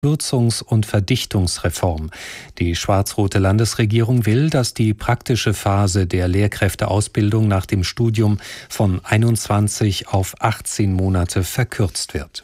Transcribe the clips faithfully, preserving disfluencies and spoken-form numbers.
Kürzungs- und Verdichtungsreform. Die schwarz-rote Landesregierung will, dass die praktische Phase der Lehrkräfteausbildung nach dem Studium von einundzwanzig auf achtzehn Monate verkürzt wird.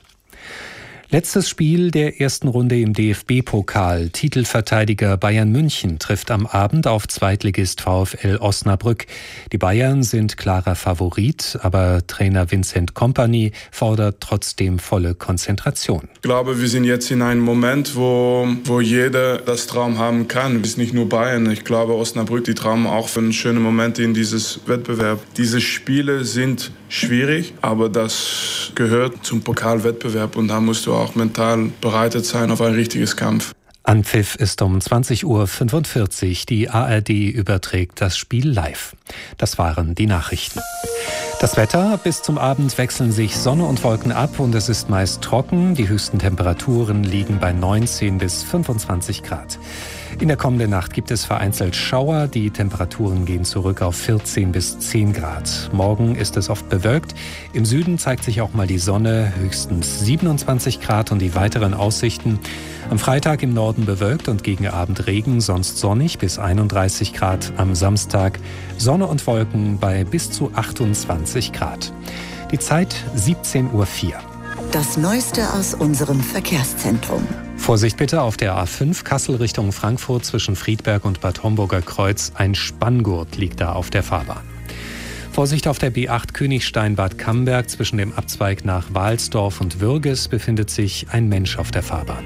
Letztes Spiel der ersten Runde im D F B-Pokal. Titelverteidiger Bayern München trifft am Abend auf Zweitligist VfL Osnabrück. Die Bayern sind klarer Favorit, aber Trainer Vincent Kompany fordert trotzdem volle Konzentration. Ich glaube, wir sind jetzt in einem Moment, wo, wo jeder das Traum haben kann. Es ist nicht nur Bayern. Ich glaube, Osnabrück, die träumen auch von schönen Momenten in dieses Wettbewerb. Diese Spiele sind schwierig, aber das gehört zum Pokalwettbewerb und da musst du auch mental bereitet sein auf ein richtiges Kampf. Anpfiff ist um zwanzig Uhr fünfundvierzig. Die A R D überträgt das Spiel live. Das waren die Nachrichten. Das Wetter: Bis zum Abend wechseln sich Sonne und Wolken ab und es ist meist trocken. Die höchsten Temperaturen liegen bei neunzehn bis fünfundzwanzig Grad. In der kommenden Nacht gibt es vereinzelt Schauer. Die Temperaturen gehen zurück auf vierzehn bis zehn Grad. Morgen ist es oft bewölkt. Im Süden zeigt sich auch mal die Sonne, höchstens siebenundzwanzig Grad und die weiteren Aussichten. Am Freitag im Norden bewölkt und gegen Abend Regen, sonst sonnig bis einunddreißig Grad. Am Samstag Sonne und Wolken bei bis zu achtundzwanzig Grad. Die Zeit siebzehn Uhr vier. Das Neueste aus unserem Verkehrszentrum. Vorsicht bitte auf der A fünf Kassel Richtung Frankfurt zwischen Friedberg und Bad Homburger Kreuz. Ein Spanngurt liegt da auf der Fahrbahn. Vorsicht auf der B acht Königstein-Bad Camberg zwischen dem Abzweig nach Walsdorf und Würges befindet sich ein Mensch auf der Fahrbahn.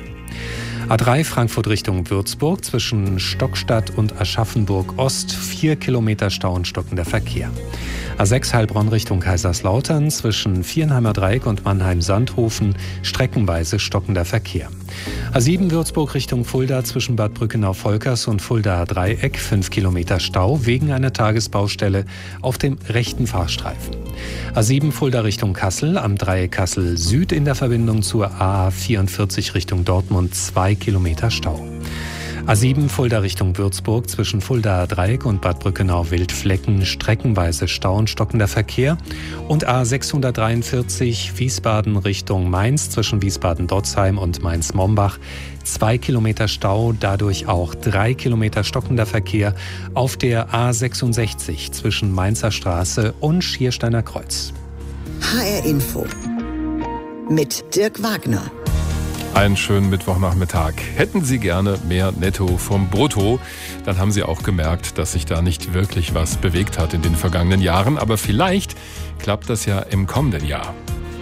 A drei Frankfurt Richtung Würzburg zwischen Stockstadt und Aschaffenburg Ost, vier Kilometer Stau und stockender Verkehr. A sechs Heilbronn Richtung Kaiserslautern zwischen Vierenheimer Dreieck und Mannheim-Sandhofen, streckenweise stockender Verkehr. A sieben Würzburg Richtung Fulda zwischen Bad Brückenau-Volkers und Fuldaer Dreieck, fünf Kilometer Stau wegen einer Tagesbaustelle auf dem rechten Fahrstreifen. A sieben Fulda Richtung Kassel, am Dreieck Kassel Süd in der Verbindung zur A vierundvierzig Richtung Dortmund, zwei Kilometer Stau. A sieben Fulda Richtung Würzburg zwischen Fuldaer Dreieck und Bad Brückenau-Wildflecken, streckenweise Stau und stockender Verkehr. Und A sechshundertdreiundvierzig Wiesbaden Richtung Mainz zwischen Wiesbaden-Dotzheim und Mainz-Mombach, zwei Kilometer Stau, dadurch auch drei Kilometer stockender Verkehr auf der A sechsundsechzig zwischen Mainzer Straße und Schiersteiner Kreuz. H R Info mit Dirk Wagner. Einen schönen Mittwochnachmittag. Hätten Sie gerne mehr Netto vom Brutto, dann haben Sie auch gemerkt, dass sich da nicht wirklich was bewegt hat in den vergangenen Jahren. Aber vielleicht klappt das ja im kommenden Jahr.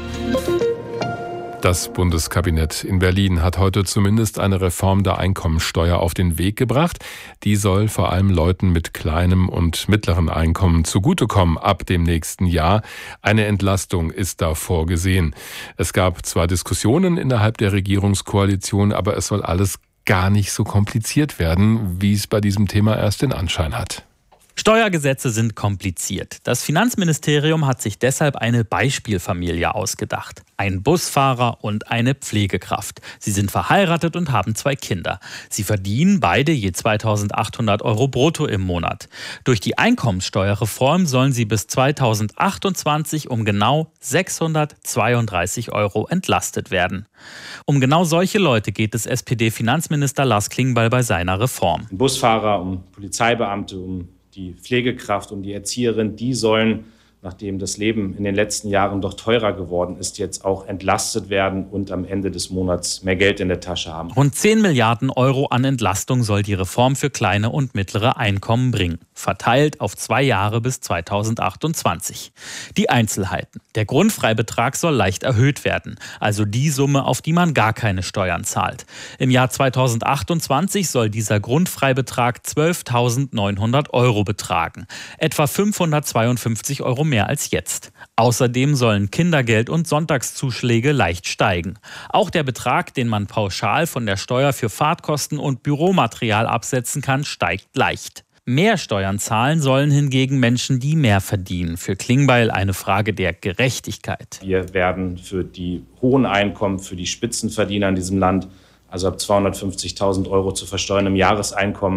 Das Bundeskabinett in Berlin hat heute zumindest eine Reform der Einkommensteuer auf den Weg gebracht. Die soll vor allem Leuten mit kleinem und mittleren Einkommen zugutekommen ab dem nächsten Jahr. Eine Entlastung ist da vorgesehen. Es gab zwar Diskussionen innerhalb der Regierungskoalition, aber es soll alles gar nicht so kompliziert werden, wie es bei diesem Thema erst den Anschein hat. Steuergesetze sind kompliziert. Das Finanzministerium hat sich deshalb eine Beispielfamilie ausgedacht. Ein Busfahrer und eine Pflegekraft. Sie sind verheiratet und haben zwei Kinder. Sie verdienen beide je zweitausendachthundert Euro brutto im Monat. Durch die Einkommenssteuerreform sollen sie bis zweitausendachtundzwanzig um genau sechshundertzweiunddreißig Euro entlastet werden. Um genau solche Leute geht es S P D-Finanzminister Lars Klingbeil bei seiner Reform. Um Busfahrer, um Polizeibeamte, um die Pflegekraft, um die Erzieherin, die sollen, nachdem das Leben in den letzten Jahren doch teurer geworden ist, jetzt auch entlastet werden und am Ende des Monats mehr Geld in der Tasche haben. Rund zehn Milliarden Euro an Entlastung soll die Reform für kleine und mittlere Einkommen bringen, verteilt auf zwei Jahre bis zweitausendachtundzwanzig. Die Einzelheiten: Der Grundfreibetrag soll leicht erhöht werden, also die Summe, auf die man gar keine Steuern zahlt. Im Jahr zweitausendachtundzwanzig soll dieser Grundfreibetrag zwölftausendneunhundert Euro betragen, etwa fünfhundertzweiundfünfzig Euro mehr als jetzt. Außerdem sollen Kindergeld und Sonntagszuschläge leicht steigen. Auch der Betrag, den man pauschal von der Steuer für Fahrtkosten und Büromaterial absetzen kann, steigt leicht. Mehr Steuern zahlen sollen hingegen Menschen, die mehr verdienen. Für Klingbeil eine Frage der Gerechtigkeit. Wir werden für die hohen Einkommen, für die Spitzenverdiener in diesem Land, also ab zweihundertfünfzigtausend Euro zu versteuerndem Jahreseinkommen,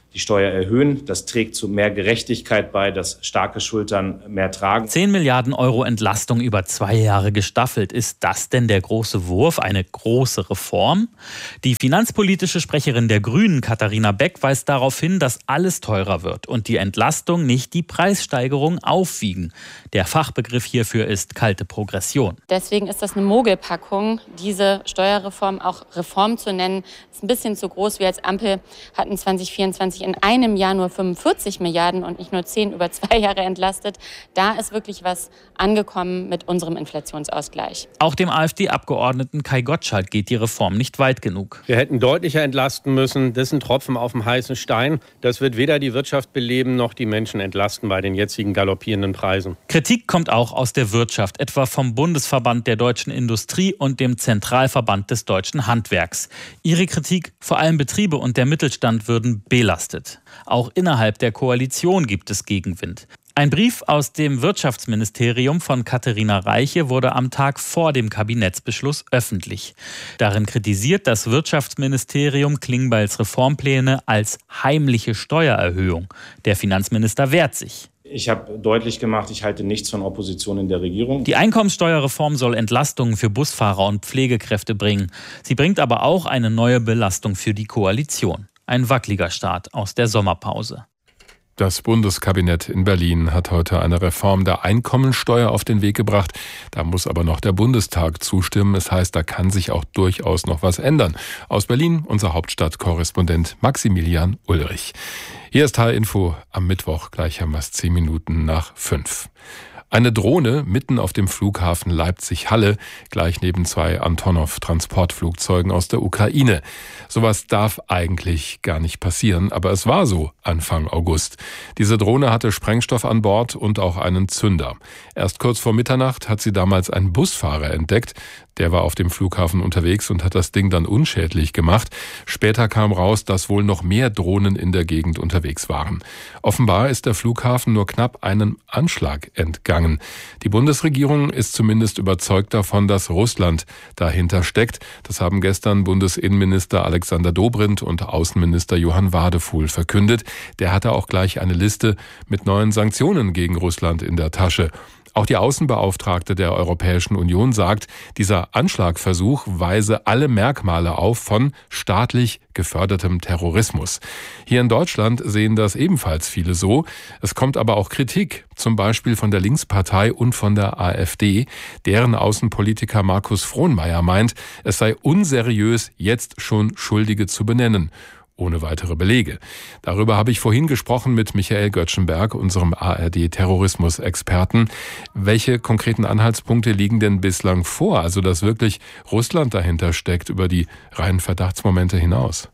die Steuer erhöhen. Das trägt zu mehr Gerechtigkeit bei, dass starke Schultern mehr tragen. zehn Milliarden Euro Entlastung über zwei Jahre gestaffelt. Ist das denn der große Wurf, eine große Reform? Die finanzpolitische Sprecherin der Grünen, Katharina Beck, weist darauf hin, dass alles teurer wird und die Entlastung nicht die Preissteigerung aufwiegen. Der Fachbegriff hierfür ist kalte Progression. Deswegen ist das eine Mogelpackung, diese Steuerreform auch Reform zu nennen. Ist ein bisschen zu groß. Wir als Ampel hatten zwanzig vierundzwanzig in einem Jahr nur fünfundvierzig Milliarden und nicht nur zehn über zwei Jahre entlastet. Da ist wirklich was angekommen mit unserem Inflationsausgleich. Auch dem AfD-Abgeordneten Kai Gottschalk geht die Reform nicht weit genug. Wir hätten deutlicher entlasten müssen. Das ist ein Tropfen auf dem heißen Stein. Das wird weder die Wirtschaft beleben noch die Menschen entlasten bei den jetzigen galoppierenden Preisen. Kritik kommt auch aus der Wirtschaft, etwa vom Bundesverband der deutschen Industrie und dem Zentralverband des deutschen Handwerks. Ihre Kritik, vor allem Betriebe und der Mittelstand würden belastet. Auch innerhalb der Koalition gibt es Gegenwind. Ein Brief aus dem Wirtschaftsministerium von Katharina Reiche wurde am Tag vor dem Kabinettsbeschluss öffentlich. Darin kritisiert das Wirtschaftsministerium Klingbeils Reformpläne als heimliche Steuererhöhung. Der Finanzminister wehrt sich. Ich habe deutlich gemacht, ich halte nichts von Opposition in der Regierung. Die Einkommensteuerreform soll Entlastungen für Busfahrer und Pflegekräfte bringen. Sie bringt aber auch eine neue Belastung für die Koalition. Ein wackeliger Start aus der Sommerpause. Das Bundeskabinett in Berlin hat heute eine Reform der Einkommensteuer auf den Weg gebracht. Da muss aber noch der Bundestag zustimmen. Es heißt, da kann sich auch durchaus noch was ändern. Aus Berlin, unser Hauptstadtkorrespondent Maximilian Ulrich. Hier ist H-Info am Mittwoch, gleich haben wir es zehn Minuten nach fünf. Eine Drohne mitten auf dem Flughafen Leipzig-Halle, gleich neben zwei Antonov-Transportflugzeugen aus der Ukraine. Sowas darf eigentlich gar nicht passieren, aber es war so Anfang August. Diese Drohne hatte Sprengstoff an Bord und auch einen Zünder. Erst kurz vor Mitternacht hat sie damals ein Busfahrer entdeckt. Der war auf dem Flughafen unterwegs und hat das Ding dann unschädlich gemacht. Später kam raus, dass wohl noch mehr Drohnen in der Gegend unterwegs waren. Offenbar ist der Flughafen nur knapp einem Anschlag entgangen. Die Bundesregierung ist zumindest überzeugt davon, dass Russland dahinter steckt. Das haben gestern Bundesinnenminister Alexander Dobrindt und Außenminister Johann Wadefuhl verkündet. Der hatte auch gleich eine Liste mit neuen Sanktionen gegen Russland in der Tasche. Auch die Außenbeauftragte der Europäischen Union sagt, dieser Anschlagversuch weise alle Merkmale auf von staatlich gefördertem Terrorismus. Hier in Deutschland sehen das ebenfalls viele so. Es kommt aber auch Kritik, zum Beispiel von der Linkspartei und von der AfD. Deren Außenpolitiker Markus Frohnmayer meint, es sei unseriös, jetzt schon Schuldige zu benennen. Ohne weitere Belege. Darüber habe ich vorhin gesprochen mit Michael Göttschenberg, unserem A R D-Terrorismus-Experten. Welche konkreten Anhaltspunkte liegen denn bislang vor, also dass wirklich Russland dahinter steckt, über die reinen Verdachtsmomente hinaus?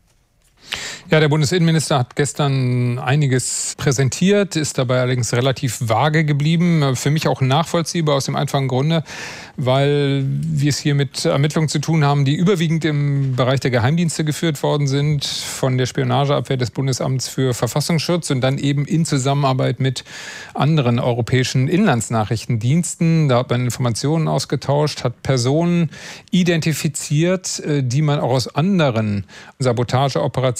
Ja, der Bundesinnenminister hat gestern einiges präsentiert, ist dabei allerdings relativ vage geblieben. Für mich auch nachvollziehbar aus dem einfachen Grunde, weil wir es hier mit Ermittlungen zu tun haben, die überwiegend im Bereich der Geheimdienste geführt worden sind, von der Spionageabwehr des Bundesamts für Verfassungsschutz und dann eben in Zusammenarbeit mit anderen europäischen Inlandsnachrichtendiensten. Da hat man Informationen ausgetauscht, hat Personen identifiziert, die man auch aus anderen Sabotageoperationen,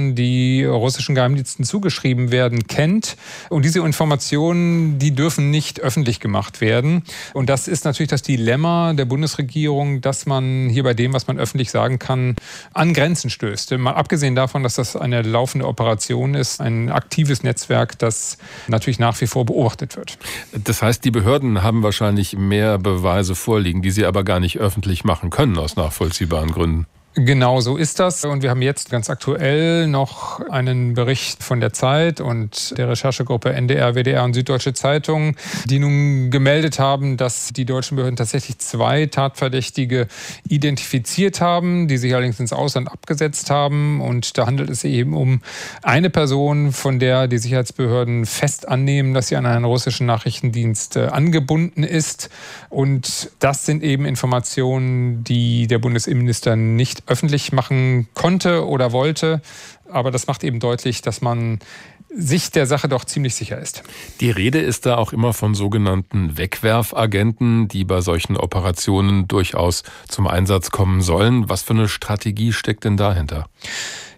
die russischen Geheimdiensten zugeschrieben werden, kennt. Und diese Informationen, die dürfen nicht öffentlich gemacht werden. Und das ist natürlich das Dilemma der Bundesregierung, dass man hier bei dem, was man öffentlich sagen kann, an Grenzen stößt. Mal abgesehen davon, dass das eine laufende Operation ist, ein aktives Netzwerk, das natürlich nach wie vor beobachtet wird. Das heißt, die Behörden haben wahrscheinlich mehr Beweise vorliegen, die sie aber gar nicht öffentlich machen können, aus nachvollziehbaren Gründen. Genau so ist das. Und wir haben jetzt ganz aktuell noch einen Bericht von der Zeit und der Recherchegruppe N D R, W D R und Süddeutsche Zeitung, die nun gemeldet haben, dass die deutschen Behörden tatsächlich zwei Tatverdächtige identifiziert haben, die sich allerdings ins Ausland abgesetzt haben. Und da handelt es sich eben um eine Person, von der die Sicherheitsbehörden fest annehmen, dass sie an einen russischen Nachrichtendienst angebunden ist. Und das sind eben Informationen, die der Bundesinnenminister nicht öffentlich machen konnte oder wollte. Aber das macht eben deutlich, dass man sich der Sache doch ziemlich sicher ist. Die Rede ist da auch immer von sogenannten Wegwerfagenten, die bei solchen Operationen durchaus zum Einsatz kommen sollen. Was für eine Strategie steckt denn dahinter?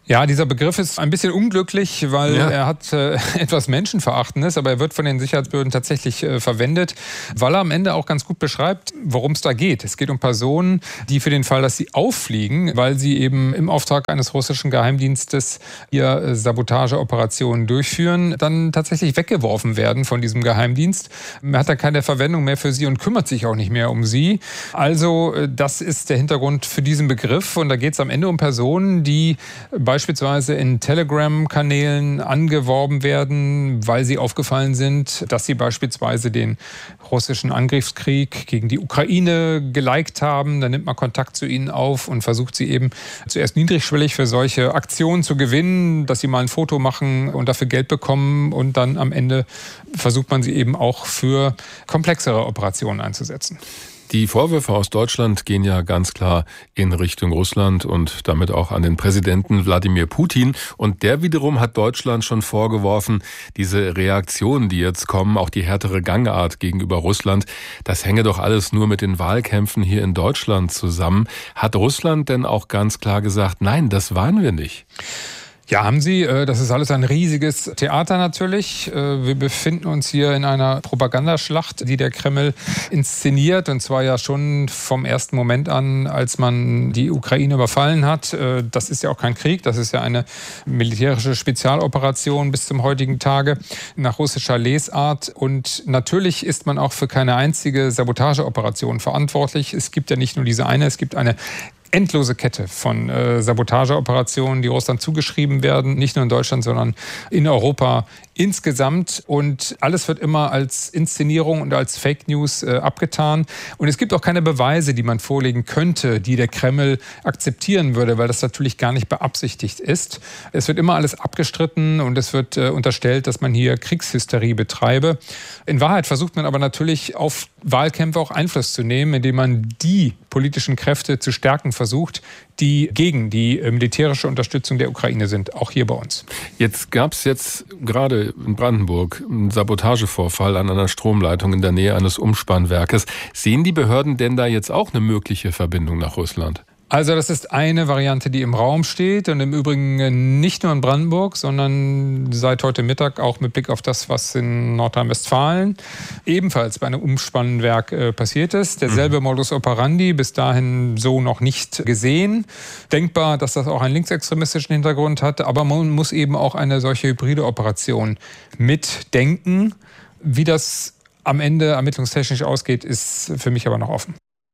Ja, dieser Begriff ist ein bisschen unglücklich, weil ja. er hat äh, etwas Menschenverachtendes, aber er wird von den Sicherheitsbehörden tatsächlich äh, verwendet, weil er am Ende auch ganz gut beschreibt, worum es da geht. Es geht um Personen, die für den Fall, dass sie auffliegen, weil sie eben im Auftrag eines russischen Geheimdienstes hier äh, Sabotageoperationen durchführen, dann tatsächlich weggeworfen werden von diesem Geheimdienst. Man hat da keine Verwendung mehr für sie und kümmert sich auch nicht mehr um sie. Also äh, das ist der Hintergrund für diesen Begriff und da geht es am Ende um Personen, die bei beispielsweise in Telegram-Kanälen angeworben werden, weil sie aufgefallen sind, dass sie beispielsweise den russischen Angriffskrieg gegen die Ukraine geliked haben. Dann nimmt man Kontakt zu ihnen auf und versucht sie eben zuerst niedrigschwellig für solche Aktionen zu gewinnen, dass sie mal ein Foto machen und dafür Geld bekommen und dann am Ende versucht man sie eben auch für komplexere Operationen einzusetzen. Die Vorwürfe aus Deutschland gehen ja ganz klar in Richtung Russland und damit auch an den Präsidenten Wladimir Putin. Und der wiederum hat Deutschland schon vorgeworfen, diese Reaktionen, die jetzt kommen, auch die härtere Gangart gegenüber Russland, das hänge doch alles nur mit den Wahlkämpfen hier in Deutschland zusammen. Hat Russland denn auch ganz klar gesagt, nein, das waren wir nicht? Ja, haben sie. Das ist alles ein riesiges Theater natürlich. Wir befinden uns hier in einer Propagandaschlacht, die der Kreml inszeniert. Und zwar ja schon vom ersten Moment an, als man die Ukraine überfallen hat. Das ist ja auch kein Krieg, das ist ja eine militärische Spezialoperation bis zum heutigen Tage nach russischer Lesart. Und natürlich ist man auch für keine einzige Sabotageoperation verantwortlich. Es gibt ja nicht nur diese eine, es gibt eine endlose Kette von äh, Sabotageoperationen, die Russland zugeschrieben werden, nicht nur in Deutschland, sondern in Europa insgesamt. Und alles wird immer als Inszenierung und als Fake News äh, abgetan. Und es gibt auch keine Beweise, die man vorlegen könnte, die der Kreml akzeptieren würde, weil das natürlich gar nicht beabsichtigt ist. Es wird immer alles abgestritten und es wird äh, unterstellt, dass man hier Kriegshysterie betreibe. In Wahrheit versucht man aber natürlich auf Wahlkämpfe auch Einfluss zu nehmen, indem man die politischen Kräfte zu stärken versucht, die gegen die militärische Unterstützung der Ukraine sind, auch hier bei uns. Jetzt gab es jetzt gerade in Brandenburg einen Sabotagevorfall an einer Stromleitung in der Nähe eines Umspannwerkes. Sehen die Behörden denn da jetzt auch eine mögliche Verbindung nach Russland? Also das ist eine Variante, die im Raum steht und im Übrigen nicht nur in Brandenburg, sondern seit heute Mittag auch mit Blick auf das, was in Nordrhein-Westfalen ebenfalls bei einem Umspannwerk äh, passiert ist. Derselbe Modus operandi, bis dahin so noch nicht gesehen. Denkbar, dass das auch einen linksextremistischen Hintergrund hat, aber man muss eben auch eine solche hybride Operation mitdenken. Wie das am Ende ermittlungstechnisch ausgeht, ist für mich aber noch offen.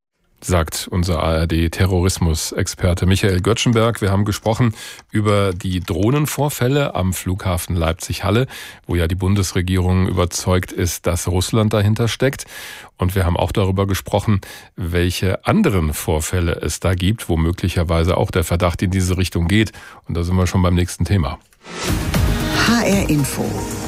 Sagt unser A R D-Terrorismus-Experte Michael Göttschenberg. Wir haben gesprochen über die Drohnenvorfälle am Flughafen Leipzig-Halle, wo ja die Bundesregierung überzeugt ist, dass Russland dahinter steckt. Und wir haben auch darüber gesprochen, welche anderen Vorfälle es da gibt, wo möglicherweise auch der Verdacht in diese Richtung geht. Und da sind wir schon beim nächsten Thema. H R Info.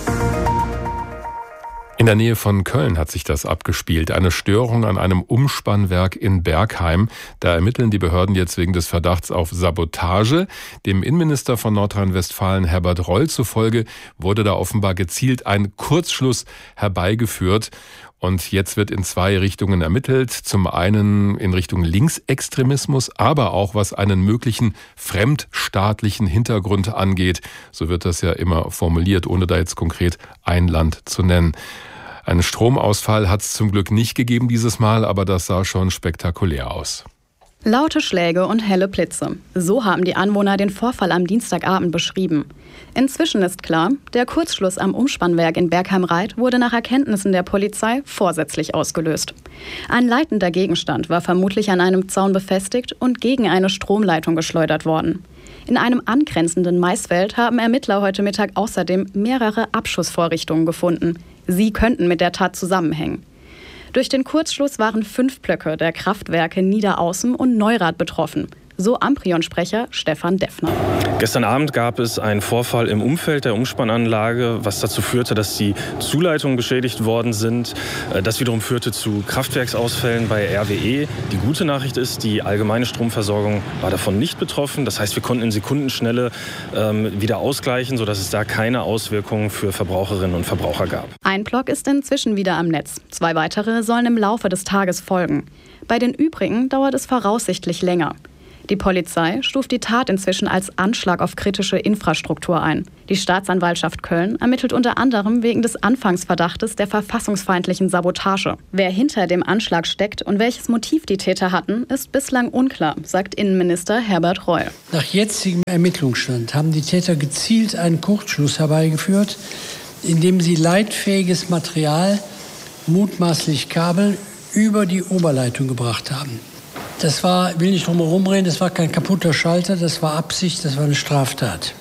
In der Nähe von Köln hat sich das abgespielt. Eine Störung an einem Umspannwerk in Bergheim. Da ermitteln die Behörden jetzt wegen des Verdachts auf Sabotage. Dem Innenminister von Nordrhein-Westfalen, Herbert Reul, zufolge wurde da offenbar gezielt ein Kurzschluss herbeigeführt. Und jetzt wird in zwei Richtungen ermittelt. Zum einen in Richtung Linksextremismus, aber auch was einen möglichen fremdstaatlichen Hintergrund angeht. So wird das ja immer formuliert, ohne da jetzt konkret ein Land zu nennen. Einen Stromausfall hat es zum Glück nicht gegeben dieses Mal, aber das sah schon spektakulär aus. Laute Schläge und helle Blitze. So haben die Anwohner den Vorfall am Dienstagabend beschrieben. Inzwischen ist klar, der Kurzschluss am Umspannwerk in Bergheim-Raith wurde nach Erkenntnissen der Polizei vorsätzlich ausgelöst. Ein leitender Gegenstand war vermutlich an einem Zaun befestigt und gegen eine Stromleitung geschleudert worden. In einem angrenzenden Maisfeld haben Ermittler heute Mittag außerdem mehrere Abschussvorrichtungen gefunden. Sie könnten mit der Tat zusammenhängen. Durch den Kurzschluss waren fünf Blöcke der Kraftwerke Niederaußen und Neurath betroffen. So Amprion-Sprecher Stefan Deffner. Gestern Abend gab es einen Vorfall im Umfeld der Umspannanlage, was dazu führte, dass die Zuleitungen beschädigt worden sind. Das wiederum führte zu Kraftwerksausfällen bei R W E. Die gute Nachricht ist, die allgemeine Stromversorgung war davon nicht betroffen. Das heißt, wir konnten in Sekundenschnelle ähm, wieder ausgleichen, sodass es da keine Auswirkungen für Verbraucherinnen und Verbraucher gab. Ein Block ist inzwischen wieder am Netz. Zwei weitere sollen im Laufe des Tages folgen. Bei den übrigen dauert es voraussichtlich länger. Die Polizei stuft die Tat inzwischen als Anschlag auf kritische Infrastruktur ein. Die Staatsanwaltschaft Köln ermittelt unter anderem wegen des Anfangsverdachtes der verfassungsfeindlichen Sabotage. Wer hinter dem Anschlag steckt und welches Motiv die Täter hatten, ist bislang unklar, sagt Innenminister Herbert Reul. Nach jetzigem Ermittlungsstand haben die Täter gezielt einen Kurzschluss herbeigeführt, indem sie leitfähiges Material, mutmaßlich Kabel, über die Oberleitung gebracht haben. Das war, ich will nicht drum herum reden, das war kein kaputter Schalter, das war Absicht, das war eine Straftat.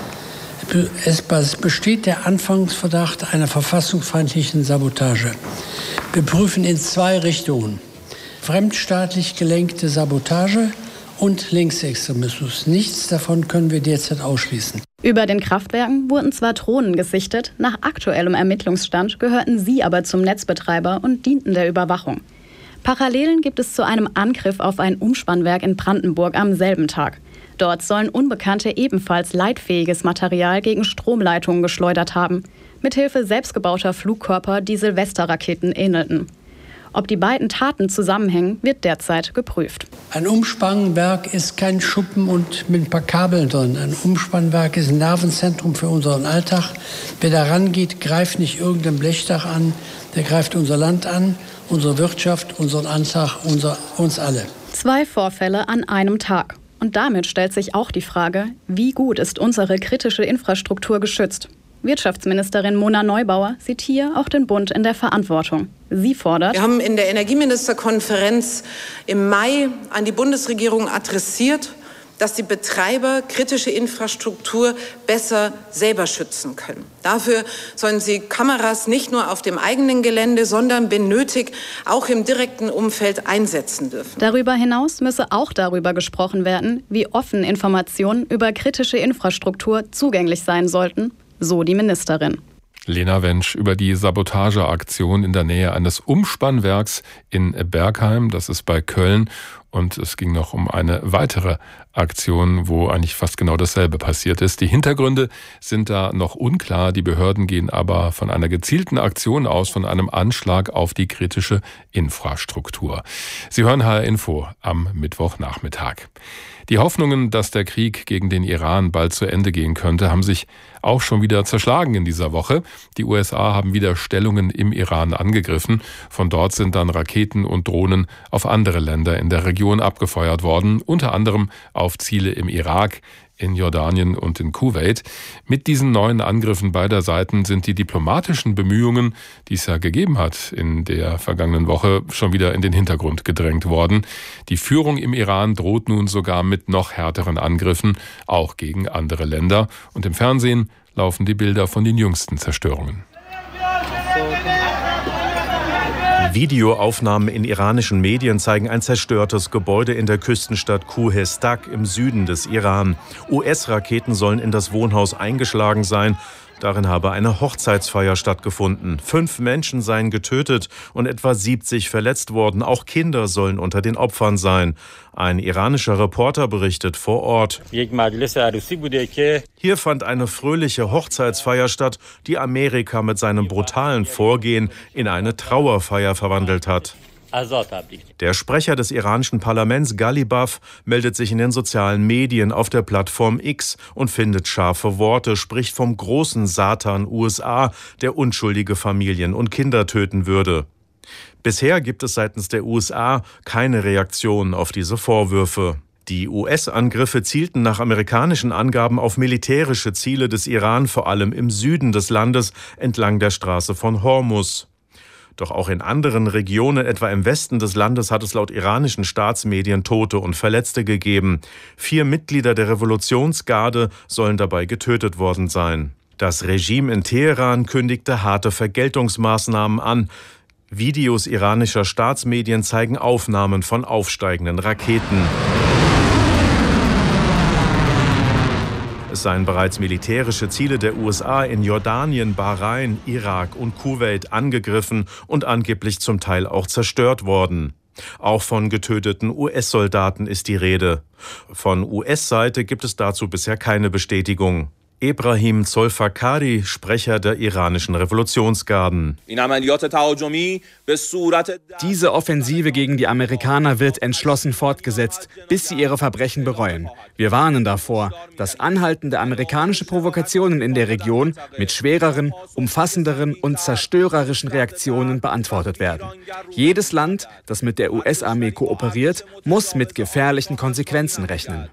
Es besteht der Anfangsverdacht einer verfassungsfeindlichen Sabotage. Wir prüfen in zwei Richtungen: fremdstaatlich gelenkte Sabotage und Linksextremismus. Nichts davon können wir derzeit ausschließen. Über den Kraftwerken wurden zwar Drohnen gesichtet, nach aktuellem Ermittlungsstand gehörten sie aber zum Netzbetreiber und dienten der Überwachung. Parallelen gibt es zu einem Angriff auf ein Umspannwerk in Brandenburg am selben Tag. Dort sollen Unbekannte ebenfalls leitfähiges Material gegen Stromleitungen geschleudert haben, mithilfe selbstgebauter Flugkörper, die Silvesterraketen ähnelten. Ob die beiden Taten zusammenhängen, wird derzeit geprüft. Ein Umspannwerk ist kein Schuppen und mit ein paar Kabeln drin. Ein Umspannwerk ist ein Nervenzentrum für unseren Alltag. Wer da rangeht, greift nicht irgendein Blechdach an, der greift unser Land an, unsere Wirtschaft, unseren Alltag, unser, uns alle. Zwei Vorfälle an einem Tag. Und damit stellt sich auch die Frage, wie gut ist unsere kritische Infrastruktur geschützt? Wirtschaftsministerin Mona Neubauer sieht hier auch den Bund in der Verantwortung. Sie fordert: Wir haben in der Energieministerkonferenz im Mai an die Bundesregierung adressiert, dass die Betreiber kritische Infrastruktur besser selber schützen können. Dafür sollen sie Kameras nicht nur auf dem eigenen Gelände, sondern benötigt auch im direkten Umfeld einsetzen dürfen. Darüber hinaus müsse auch darüber gesprochen werden, wie offen Informationen über kritische Infrastruktur zugänglich sein sollten, so die Ministerin. Lena Wensch über die Sabotageaktion in der Nähe eines Umspannwerks in Bergheim, das ist bei Köln. Und es ging noch um eine weitere Aktion, wo eigentlich fast genau dasselbe passiert ist. Die Hintergründe sind da noch unklar. Die Behörden gehen aber von einer gezielten Aktion aus, von einem Anschlag auf die kritische Infrastruktur. Sie hören H R Info am Mittwochnachmittag. Die Hoffnungen, dass der Krieg gegen den Iran bald zu Ende gehen könnte, haben sich auch schon wieder zerschlagen in dieser Woche. Die U S A haben wieder Stellungen im Iran angegriffen. Von dort sind dann Raketen und Drohnen auf andere Länder in der Region abgefeuert worden, unter anderem auf Ziele im Irak, in Jordanien und in Kuwait. Mit diesen neuen Angriffen beider Seiten sind die diplomatischen Bemühungen, die es ja gegeben hat in der vergangenen Woche, schon wieder in den Hintergrund gedrängt worden. Die Führung im Iran droht nun sogar mit noch härteren Angriffen, auch gegen andere Länder. Und im Fernsehen laufen die Bilder von den jüngsten Zerstörungen. Videoaufnahmen in iranischen Medien zeigen ein zerstörtes Gebäude in der Küstenstadt Kuhestak im Süden des Iran. U S-Raketen sollen in das Wohnhaus eingeschlagen sein. Darin habe eine Hochzeitsfeier stattgefunden. Fünf Menschen seien getötet und etwa siebzig verletzt worden. Auch Kinder sollen unter den Opfern sein. Ein iranischer Reporter berichtet vor Ort. Hier fand eine fröhliche Hochzeitsfeier statt, die Amerika mit seinem brutalen Vorgehen in eine Trauerfeier verwandelt hat. Der Sprecher des iranischen Parlaments, Ghalibaf, meldet sich in den sozialen Medien auf der Plattform X und findet scharfe Worte, spricht vom großen Satan U S A, der unschuldige Familien und Kinder töten würde. Bisher gibt es seitens der U S A keine Reaktion auf diese Vorwürfe. Die U S-Angriffe zielten nach amerikanischen Angaben auf militärische Ziele des Iran, vor allem im Süden des Landes, entlang der Straße von Hormuz. Doch auch in anderen Regionen, etwa im Westen des Landes, hat es laut iranischen Staatsmedien Tote und Verletzte gegeben. Vier Mitglieder der Revolutionsgarde sollen dabei getötet worden sein. Das Regime in Teheran kündigte harte Vergeltungsmaßnahmen an. Videos iranischer Staatsmedien zeigen Aufnahmen von aufsteigenden Raketen. Es seien bereits militärische Ziele der U S A in Jordanien, Bahrain, Irak und Kuwait angegriffen und angeblich zum Teil auch zerstört worden. Auch von getöteten U S-Soldaten ist die Rede. Von U S-Seite gibt es dazu bisher keine Bestätigung. Ebrahim Zolfakhari, Sprecher der iranischen Revolutionsgarden. Diese Offensive gegen die Amerikaner wird entschlossen fortgesetzt, bis sie ihre Verbrechen bereuen. Wir warnen davor, dass anhaltende amerikanische Provokationen in der Region mit schwereren, umfassenderen und zerstörerischen Reaktionen beantwortet werden. Jedes Land, das mit der U S-Armee kooperiert, muss mit gefährlichen Konsequenzen rechnen.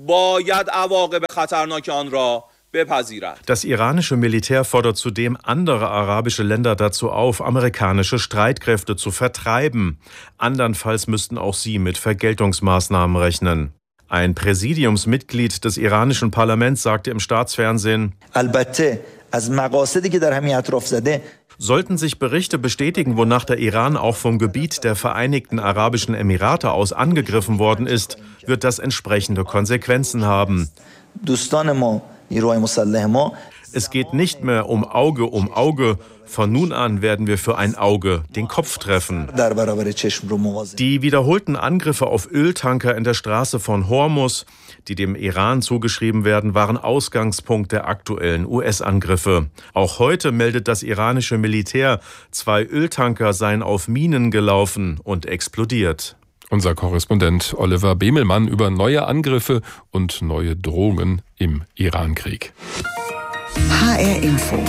Das iranische Militär fordert zudem andere arabische Länder dazu auf, amerikanische Streitkräfte zu vertreiben. Andernfalls müssten auch sie mit Vergeltungsmaßnahmen rechnen. Ein Präsidiumsmitglied des iranischen Parlaments sagte im Staatsfernsehen: Sollten sich Berichte bestätigen, wonach der Iran auch vom Gebiet der Vereinigten Arabischen Emirate aus angegriffen worden ist, wird das entsprechende Konsequenzen haben. Es geht nicht mehr um Auge um Auge. Von nun an werden wir für ein Auge den Kopf treffen. Die wiederholten Angriffe auf Öltanker in der Straße von Hormuz, die dem Iran zugeschrieben werden, waren Ausgangspunkt der aktuellen U S-Angriffe. Auch heute meldet das iranische Militär, zwei Öltanker seien auf Minen gelaufen und explodiert. Unser Korrespondent Oliver Bemelmann über neue Angriffe und neue Drohungen im Irankrieg. H R Info.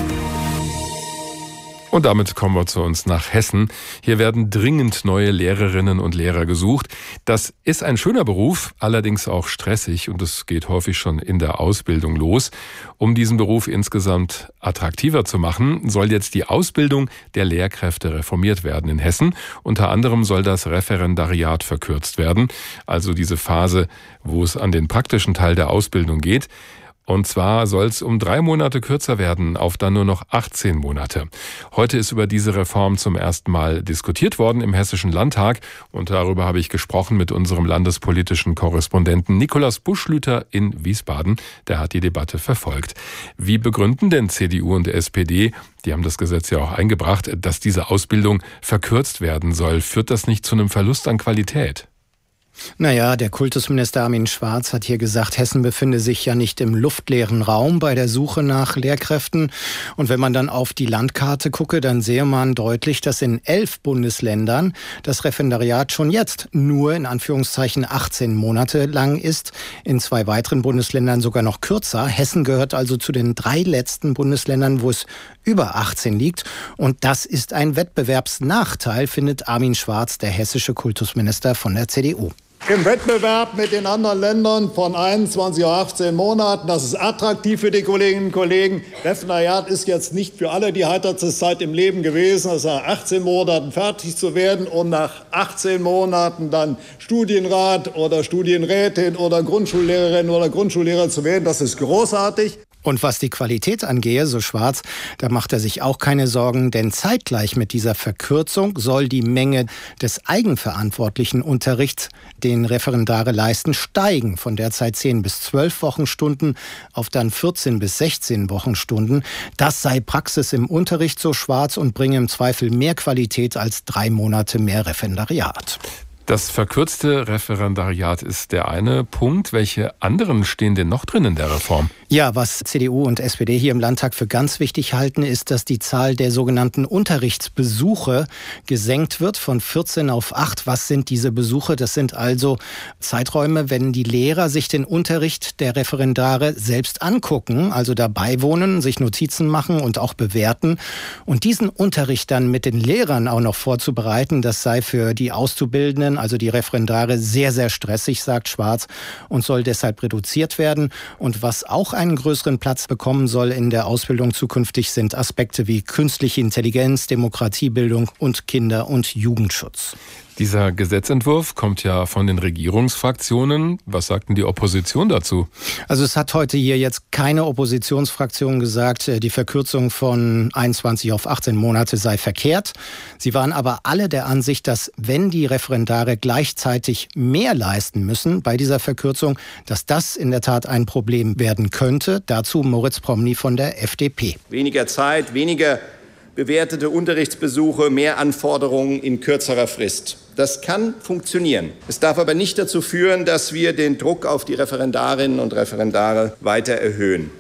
Und damit kommen wir zu uns nach Hessen. Hier werden dringend neue Lehrerinnen und Lehrer gesucht. Das ist ein schöner Beruf, allerdings auch stressig und es geht häufig schon in der Ausbildung los. Um diesen Beruf insgesamt attraktiver zu machen, soll jetzt die Ausbildung der Lehrkräfte reformiert werden in Hessen. Unter anderem soll das Referendariat verkürzt werden, also diese Phase, wo es an den praktischen Teil der Ausbildung geht. Und zwar soll es um drei Monate kürzer werden, auf dann nur noch achtzehn Monate. Heute ist über diese Reform zum ersten Mal diskutiert worden im Hessischen Landtag. Und darüber habe ich gesprochen mit unserem landespolitischen Korrespondenten Nikolaus Buschlüter in Wiesbaden. Der hat die Debatte verfolgt. Wie begründen denn C D U und S P D, die haben das Gesetz ja auch eingebracht, dass diese Ausbildung verkürzt werden soll? Führt das nicht zu einem Verlust an Qualität? Naja, der Kultusminister Armin Schwarz hat hier gesagt, Hessen befinde sich ja nicht im luftleeren Raum bei der Suche nach Lehrkräften. Und wenn man dann auf die Landkarte gucke, dann sehe man deutlich, dass in elf Bundesländern das Referendariat schon jetzt nur in Anführungszeichen achtzehn Monate lang ist. In zwei weiteren Bundesländern sogar noch kürzer. Hessen gehört also zu den drei letzten Bundesländern, wo es über achtzehn liegt. Und das ist ein Wettbewerbsnachteil, findet Armin Schwarz, der hessische Kultusminister von der C D U. Im Wettbewerb mit den anderen Ländern von einundzwanzig auf achtzehn Monaten. Das ist attraktiv für die Kolleginnen und Kollegen. Referendariat ist jetzt nicht für alle die heiterste Zeit im Leben gewesen, also nach achtzehn Monaten fertig zu werden und nach achtzehn Monaten dann Studienrat oder Studienrätin oder Grundschullehrerin oder Grundschullehrer zu werden. Das ist großartig. Und was die Qualität angehe, so Schwarz, da macht er sich auch keine Sorgen, denn zeitgleich mit dieser Verkürzung soll die Menge des eigenverantwortlichen Unterrichts, den Referendare leisten, steigen. Von derzeit zehn bis zwölf Wochenstunden auf dann vierzehn bis sechzehn Wochenstunden. Das sei Praxis im Unterricht, so Schwarz, und bringe im Zweifel mehr Qualität als drei Monate mehr Referendariat. Das verkürzte Referendariat ist der eine Punkt. Welche anderen stehen denn noch drin in der Reform? Ja, was C D U und S P D hier im Landtag für ganz wichtig halten, ist, dass die Zahl der sogenannten Unterrichtsbesuche gesenkt wird von vierzehn auf acht. Was sind diese Besuche? Das sind also Zeiträume, wenn die Lehrer sich den Unterricht der Referendare selbst angucken, also dabei wohnen, sich Notizen machen und auch bewerten. Und diesen Unterricht dann mit den Lehrern auch noch vorzubereiten, das sei für die Auszubildenden, also die Referendare, sehr, sehr stressig, sagt Schwarz, und soll deshalb reduziert werden. Und was auch einen größeren Platz bekommen soll in der Ausbildung zukünftig, sind Aspekte wie künstliche Intelligenz, Demokratiebildung und Kinder- und Jugendschutz. Dieser Gesetzentwurf kommt ja von den Regierungsfraktionen. Was sagt denn die Opposition dazu? Also es hat heute hier jetzt keine Oppositionsfraktion gesagt, die Verkürzung von einundzwanzig auf achtzehn Monate sei verkehrt. Sie waren aber alle der Ansicht, dass wenn die Referendare gleichzeitig mehr leisten müssen bei dieser Verkürzung, dass das in der Tat ein Problem werden könnte. Dazu Moritz Promny von der F D P. Weniger Zeit, weniger bewertete Unterrichtsbesuche, mehr Anforderungen in kürzerer Frist. Das kann funktionieren. Es darf aber nicht dazu führen, dass wir den Druck auf die Referendarinnen und Referendare weiter erhöhen.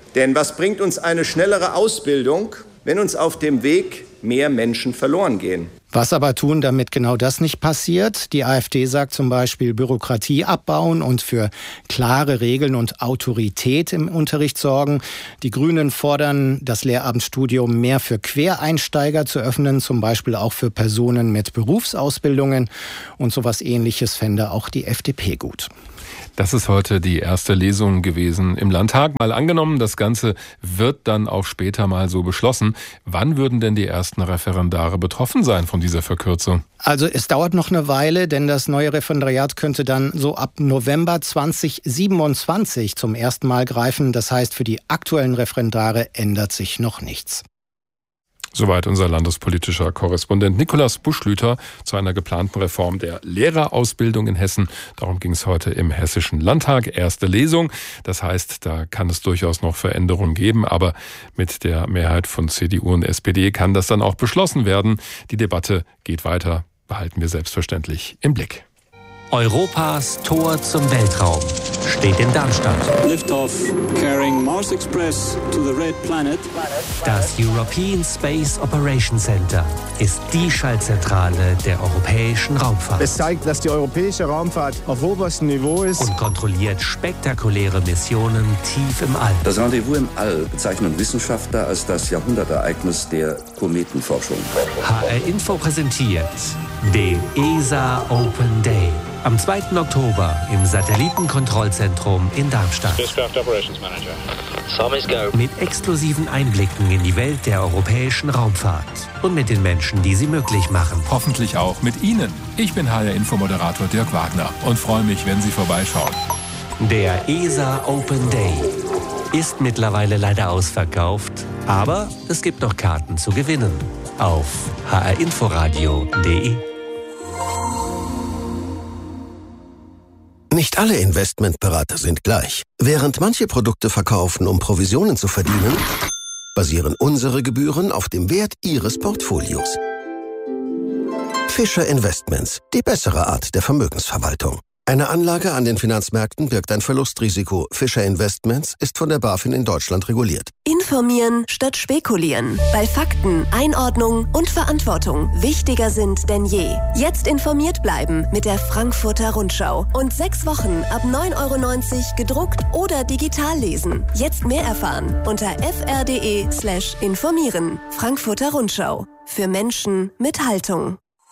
Denn was bringt uns eine schnellere Ausbildung, wenn uns auf dem Weg mehr Menschen verloren gehen? Was aber tun, damit genau das nicht passiert? Die AfD sagt zum Beispiel Bürokratie abbauen und für klare Regeln und Autorität im Unterricht sorgen. Die Grünen fordern, das Lehramtsstudium mehr für Quereinsteiger zu öffnen, zum Beispiel auch für Personen mit Berufsausbildungen. Und sowas Ähnliches fände auch die F D P gut. Das ist heute die erste Lesung gewesen im Landtag. Mal angenommen, das Ganze wird dann auch später mal so beschlossen. Wann würden denn die ersten Referendare betroffen sein von dieser Verkürzung? Also es dauert noch eine Weile, denn das neue Referendariat könnte dann so ab November zweitausendsiebenundzwanzig zum ersten Mal greifen. Das heißt, für die aktuellen Referendare ändert sich noch nichts. Soweit unser landespolitischer Korrespondent Nikolaus Buschlüter zu einer geplanten Reform der Lehrerausbildung in Hessen. Darum ging es heute im Hessischen Landtag. Erste Lesung. Das heißt, da kann es durchaus noch Veränderungen geben, aber mit der Mehrheit von C D U und S P D kann das dann auch beschlossen werden. Die Debatte geht weiter. Behalten wir selbstverständlich im Blick. Europas Tor zum Weltraum steht in Darmstadt. Liftoff carrying Mars Express to the Red Planet. Das European Space Operations Center ist die Schaltzentrale der europäischen Raumfahrt. Es zeigt, dass die europäische Raumfahrt auf oberstem Niveau ist und kontrolliert spektakuläre Missionen tief im All. Das Rendezvous im All bezeichnen Wissenschaftler als das Jahrhundertereignis der Kometenforschung. H R Info präsentiert den E S A Open Day. Am zweiten Oktober im Satellitenkontrollzentrum in Darmstadt. Mit exklusiven Einblicken in die Welt der europäischen Raumfahrt und mit den Menschen, die sie möglich machen. Hoffentlich auch mit Ihnen. Ich bin H R-Info-Moderator Dirk Wagner und freue mich, wenn Sie vorbeischauen. Der E S A Open Day ist mittlerweile leider ausverkauft, aber es gibt noch Karten zu gewinnen auf h r inforadio punkt d e. Nicht alle Investmentberater sind gleich. Während manche Produkte verkaufen, um Provisionen zu verdienen, basieren unsere Gebühren auf dem Wert Ihres Portfolios. Fischer Investments, die bessere Art der Vermögensverwaltung. Eine Anlage an den Finanzmärkten birgt ein Verlustrisiko. Fischer Investments ist von der BaFin in Deutschland reguliert. Informieren statt spekulieren. Weil Fakten, Einordnung und Verantwortung wichtiger sind denn je. Jetzt informiert bleiben mit der Frankfurter Rundschau. Und sechs Wochen ab neun Euro neunzig gedruckt oder digital lesen. Jetzt mehr erfahren unter f r punkt d e slash informieren. Frankfurter Rundschau. Für Menschen mit Haltung.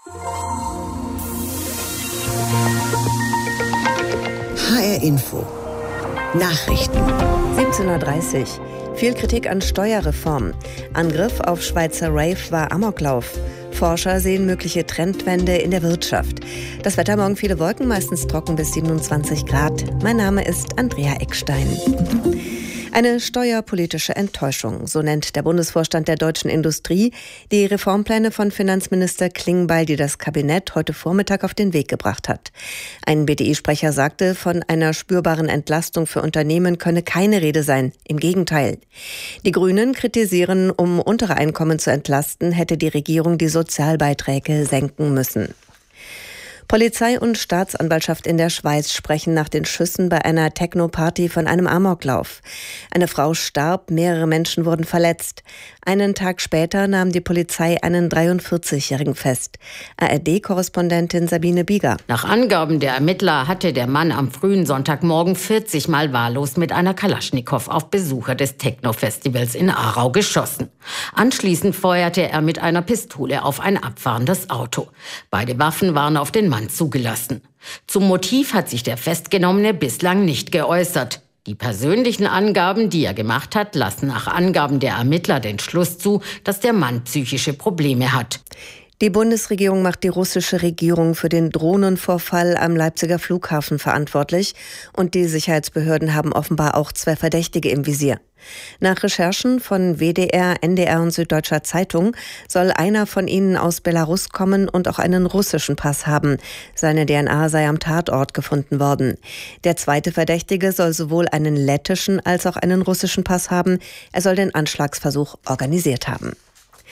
H R Info. Nachrichten. siebzehn Uhr dreißig. Viel Kritik an Steuerreform. Angriff auf Schweizer Rave war Amoklauf. Forscher sehen mögliche Trendwende in der Wirtschaft. Das Wetter morgen viele Wolken, meistens trocken bis siebenundzwanzig Grad. Mein Name ist Andrea Eckstein. Eine steuerpolitische Enttäuschung, so nennt der Bundesvorstand der Deutschen Industrie die Reformpläne von Finanzminister Klingbeil, die das Kabinett heute Vormittag auf den Weg gebracht hat. Ein B D I-Sprecher sagte, von einer spürbaren Entlastung für Unternehmen könne keine Rede sein. Im Gegenteil. Die Grünen kritisieren, um untere Einkommen zu entlasten, hätte die Regierung die Sozialbeiträge senken müssen. Polizei und Staatsanwaltschaft in der Schweiz sprechen nach den Schüssen bei einer Techno-Party von einem Amoklauf. Eine Frau starb, mehrere Menschen wurden verletzt. Einen Tag später nahm die Polizei einen dreiundvierzigjährigen fest. A R D-Korrespondentin Sabine Bieger. Nach Angaben der Ermittler hatte der Mann am frühen Sonntagmorgen vierzig Mal wahllos mit einer Kalaschnikow auf Besucher des Techno-Festivals in Aarau geschossen. Anschließend feuerte er mit einer Pistole auf ein abfahrendes Auto. Beide Waffen waren auf den Mann zugelassen. Zum Motiv hat sich der Festgenommene bislang nicht geäußert. Die persönlichen Angaben, die er gemacht hat, lassen nach Angaben der Ermittler den Schluss zu, dass der Mann psychische Probleme hat. Die Bundesregierung macht die russische Regierung für den Drohnenvorfall am Leipziger Flughafen verantwortlich und die Sicherheitsbehörden haben offenbar auch zwei Verdächtige im Visier. Nach Recherchen von W D R, N D R und Süddeutscher Zeitung soll einer von ihnen aus Belarus kommen und auch einen russischen Pass haben. Seine D N A sei am Tatort gefunden worden. Der zweite Verdächtige soll sowohl einen lettischen als auch einen russischen Pass haben. Er soll den Anschlagsversuch organisiert haben.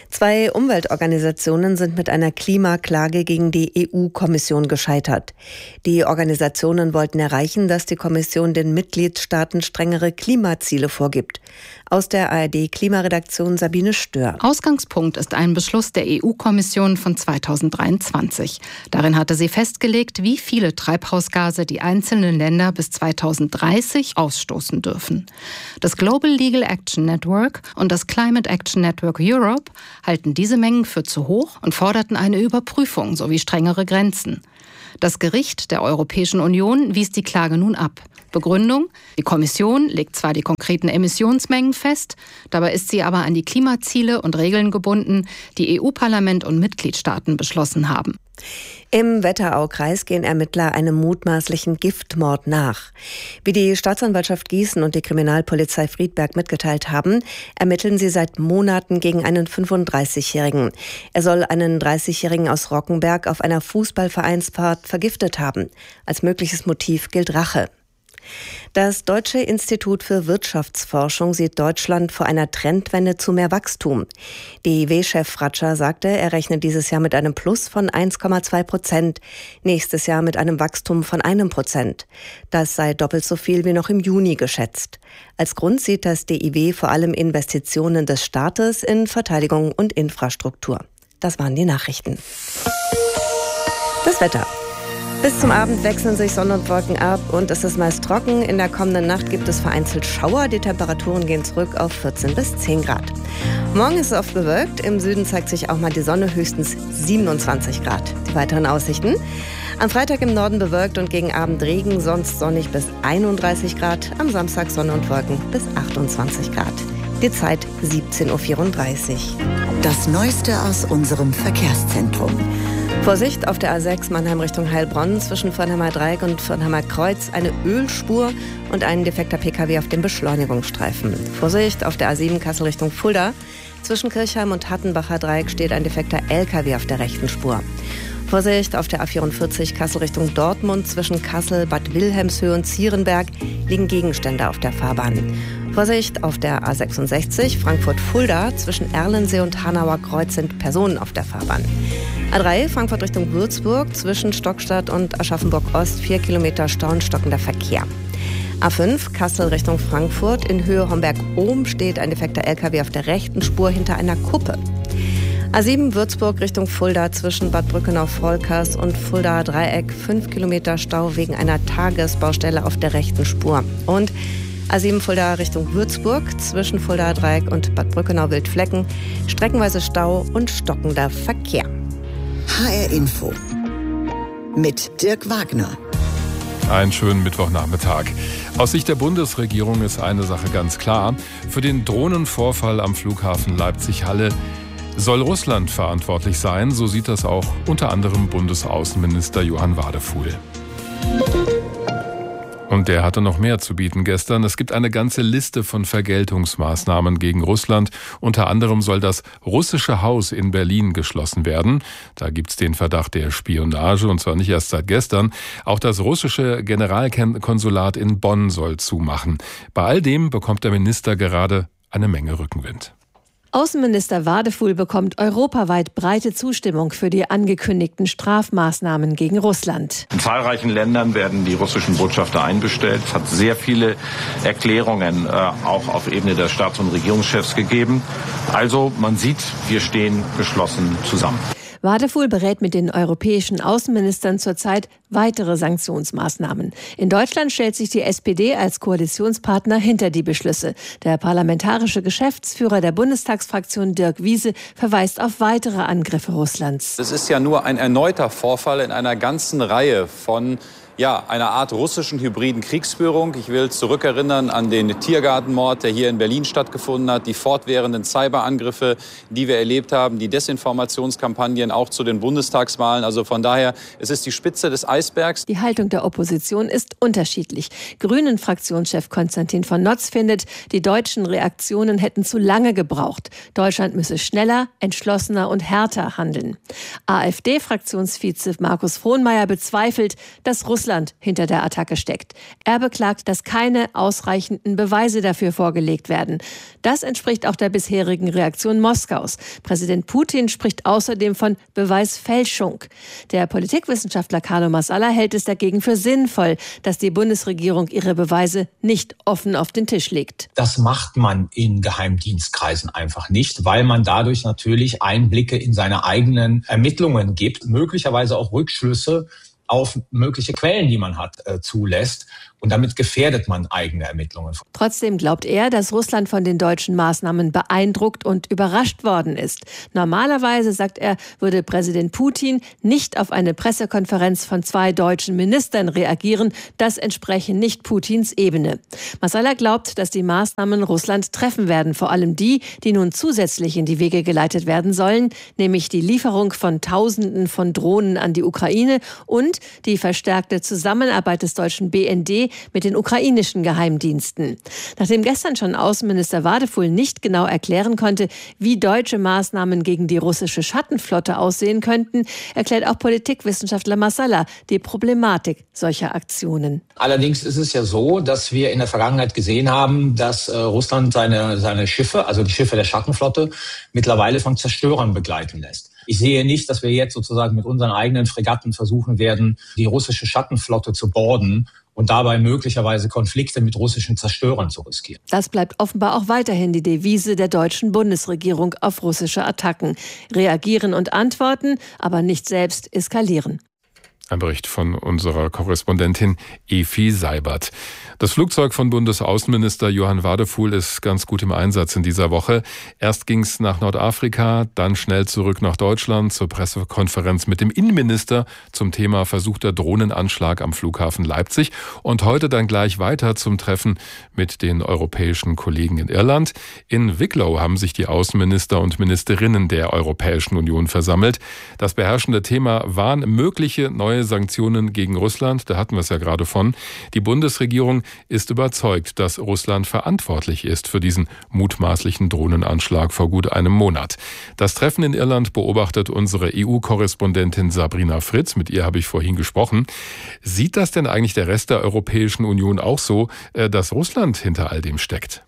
Zwei Umweltorganisationen sind mit einer Klimaklage gegen die E U-Kommission gescheitert. Die Organisationen wollten erreichen, dass die Kommission den Mitgliedstaaten strengere Klimaziele vorgibt. Aus der A R D-Klimaredaktion Sabine Stör. Ausgangspunkt ist ein Beschluss der E U-Kommission von zweitausenddreiundzwanzig. Darin hatte sie festgelegt, wie viele Treibhausgase die einzelnen Länder bis zweitausenddreißig ausstoßen dürfen. Das Global Legal Action Network und das Climate Action Network Europe halten diese Mengen für zu hoch und forderten eine Überprüfung sowie strengere Grenzen. Das Gericht der Europäischen Union wies die Klage nun ab. Begründung: Die Kommission legt zwar die konkreten Emissionsmengen fest, dabei ist sie aber an die Klimaziele und Regeln gebunden, die E U-Parlament und Mitgliedstaaten beschlossen haben. Im Wetteraukreis gehen Ermittler einem mutmaßlichen Giftmord nach. Wie die Staatsanwaltschaft Gießen und die Kriminalpolizei Friedberg mitgeteilt haben, ermitteln sie seit Monaten gegen einen fünfunddreißigjährigen. Er soll einen dreißigjährigen aus Rockenberg auf einer Fußballvereinsfahrt vergiftet haben. Als mögliches Motiv gilt Rache. Das Deutsche Institut für Wirtschaftsforschung sieht Deutschland vor einer Trendwende zu mehr Wachstum. D I W-Chef Fratscher sagte, er rechnet dieses Jahr mit einem Plus von eins Komma zwei Prozent, nächstes Jahr mit einem Wachstum von einem Prozent. Das sei doppelt so viel wie noch im Juni geschätzt. Als Grund sieht das D I W vor allem Investitionen des Staates in Verteidigung und Infrastruktur. Das waren die Nachrichten. Das Wetter. Bis zum Abend wechseln sich Sonne und Wolken ab und es ist meist trocken. In der kommenden Nacht gibt es vereinzelt Schauer. Die Temperaturen gehen zurück auf vierzehn bis zehn Grad. Morgen ist es oft bewölkt. Im Süden zeigt sich auch mal die Sonne, höchstens siebenundzwanzig Grad. Die weiteren Aussichten: Am Freitag im Norden bewölkt und gegen Abend Regen, sonst sonnig bis einunddreißig Grad. Am Samstag Sonne und Wolken bis achtundzwanzig Grad. Die Zeit siebzehn Uhr vierunddreißig. Das Neueste aus unserem Verkehrszentrum. Vorsicht auf der A sechs Mannheim Richtung Heilbronn, zwischen Fernheimer Dreieck und Fernheimer Kreuz eine Ölspur und ein defekter P K W auf dem Beschleunigungsstreifen. Vorsicht auf der A sieben Kassel Richtung Fulda, zwischen Kirchheim und Hattenbacher Dreieck steht ein defekter L K W auf der rechten Spur. Vorsicht auf der A vierundvierzig Kassel Richtung Dortmund, zwischen Kassel, Bad Wilhelmshöhe und Zierenberg liegen Gegenstände auf der Fahrbahn. Vorsicht auf der A sechsundsechzig Frankfurt-Fulda, zwischen Erlensee und Hanauer Kreuz sind Personen auf der Fahrbahn. A drei Frankfurt Richtung Würzburg, zwischen Stockstadt und Aschaffenburg-Ost, vier Kilometer Stau und stockender Verkehr. A fünf Kassel Richtung Frankfurt, in Höhe Homberg-Ohm steht ein defekter L K W auf der rechten Spur hinter einer Kuppe. A sieben Würzburg Richtung Fulda, zwischen Bad Brückenau-Volkers und Fuldaer Dreieck, fünf Kilometer Stau wegen einer Tagesbaustelle auf der rechten Spur. Und A sieben Fulda Richtung Würzburg, zwischen Fuldaer Dreieck und Bad Brückenau-Wildflecken, streckenweise Stau und stockender Verkehr. H R Info mit Dirk Wagner. Einen schönen Mittwochnachmittag. Aus Sicht der Bundesregierung ist eine Sache ganz klar. Für den Drohnenvorfall am Flughafen Leipzig-Halle soll Russland verantwortlich sein. So sieht das auch unter anderem Bundesaußenminister Johann Wadefuhl. Und der hatte noch mehr zu bieten gestern. Es gibt eine ganze Liste von Vergeltungsmaßnahmen gegen Russland. Unter anderem soll das russische Haus in Berlin geschlossen werden. Da gibt's den Verdacht der Spionage, und zwar nicht erst seit gestern. Auch das russische Generalkonsulat in Bonn soll zumachen. Bei all dem bekommt der Minister gerade eine Menge Rückenwind. Außenminister Wadefuhl bekommt europaweit breite Zustimmung für die angekündigten Strafmaßnahmen gegen Russland. In zahlreichen Ländern werden die russischen Botschafter einbestellt. Es hat sehr viele Erklärungen äh, auch auf Ebene der Staats- und Regierungschefs gegeben. Also man sieht, wir stehen geschlossen zusammen. Wadefuhl berät mit den europäischen Außenministern zurzeit weitere Sanktionsmaßnahmen. In Deutschland stellt sich die S P D als Koalitionspartner hinter die Beschlüsse. Der parlamentarische Geschäftsführer der Bundestagsfraktion Dirk Wiese verweist auf weitere Angriffe Russlands. Es ist ja nur ein erneuter Vorfall in einer ganzen Reihe von Ja, einer Art russischen hybriden Kriegsführung. Ich will zurückerinnern an den Tiergartenmord, der hier in Berlin stattgefunden hat, die fortwährenden Cyberangriffe, die wir erlebt haben, die Desinformationskampagnen auch zu den Bundestagswahlen. Also von daher, es ist die Spitze des Eisbergs. Die Haltung der Opposition ist unterschiedlich. Grünen-Fraktionschef Konstantin von Notz findet, die deutschen Reaktionen hätten zu lange gebraucht. Deutschland müsse schneller, entschlossener und härter handeln. AfD-Fraktionsvize Markus Frohnmayer bezweifelt, dass Russland Russland hinter der Attacke steckt. Er beklagt, dass keine ausreichenden Beweise dafür vorgelegt werden. Das entspricht auch der bisherigen Reaktion Moskaus. Präsident Putin spricht außerdem von Beweisfälschung. Der Politikwissenschaftler Carlo Massala hält es dagegen für sinnvoll, dass die Bundesregierung ihre Beweise nicht offen auf den Tisch legt. Das macht man in Geheimdienstkreisen einfach nicht, weil man dadurch natürlich Einblicke in seine eigenen Ermittlungen gibt, möglicherweise auch Rückschlüsse auf mögliche Quellen, die man hat, äh, zulässt. Und damit gefährdet man eigene Ermittlungen. Trotzdem glaubt er, dass Russland von den deutschen Maßnahmen beeindruckt und überrascht worden ist. Normalerweise, sagt er, würde Präsident Putin nicht auf eine Pressekonferenz von zwei deutschen Ministern reagieren. Das entspreche nicht Putins Ebene. Massala glaubt, dass die Maßnahmen Russland treffen werden. Vor allem die, die nun zusätzlich in die Wege geleitet werden sollen, nämlich die Lieferung von Tausenden von Drohnen an die Ukraine und die verstärkte Zusammenarbeit des deutschen B N D mit den ukrainischen Geheimdiensten. Nachdem gestern schon Außenminister Wadefuhl nicht genau erklären konnte, wie deutsche Maßnahmen gegen die russische Schattenflotte aussehen könnten, erklärt auch Politikwissenschaftler Massala die Problematik solcher Aktionen. Allerdings ist es ja so, dass wir in der Vergangenheit gesehen haben, dass äh, Russland seine, seine Schiffe, also die Schiffe der Schattenflotte, mittlerweile von Zerstörern begleiten lässt. Ich sehe nicht, dass wir jetzt sozusagen mit unseren eigenen Fregatten versuchen werden, die russische Schattenflotte zu boarden und dabei möglicherweise Konflikte mit russischen Zerstörern zu riskieren. Das bleibt offenbar auch weiterhin die Devise der deutschen Bundesregierung auf russische Attacken. Reagieren und antworten, aber nicht selbst eskalieren. Ein Bericht von unserer Korrespondentin Efi Seibert. Das Flugzeug von Bundesaußenminister Johann Wadefuhl ist ganz gut im Einsatz in dieser Woche. Erst ging es nach Nordafrika, dann schnell zurück nach Deutschland zur Pressekonferenz mit dem Innenminister zum Thema versuchter Drohnenanschlag am Flughafen Leipzig und heute dann gleich weiter zum Treffen mit den europäischen Kollegen in Irland. In Wicklow haben sich die Außenminister und Ministerinnen der Europäischen Union versammelt. Das beherrschende Thema waren mögliche neue Sanktionen gegen Russland. Da hatten wir es ja gerade von. Die Bundesregierung ist überzeugt, dass Russland verantwortlich ist für diesen mutmaßlichen Drohnenanschlag vor gut einem Monat. Das Treffen in Irland beobachtet unsere E U-Korrespondentin Sabrina Fritz. Mit ihr habe ich vorhin gesprochen. Sieht das denn eigentlich der Rest der Europäischen Union auch so, dass Russland hinter all dem steckt?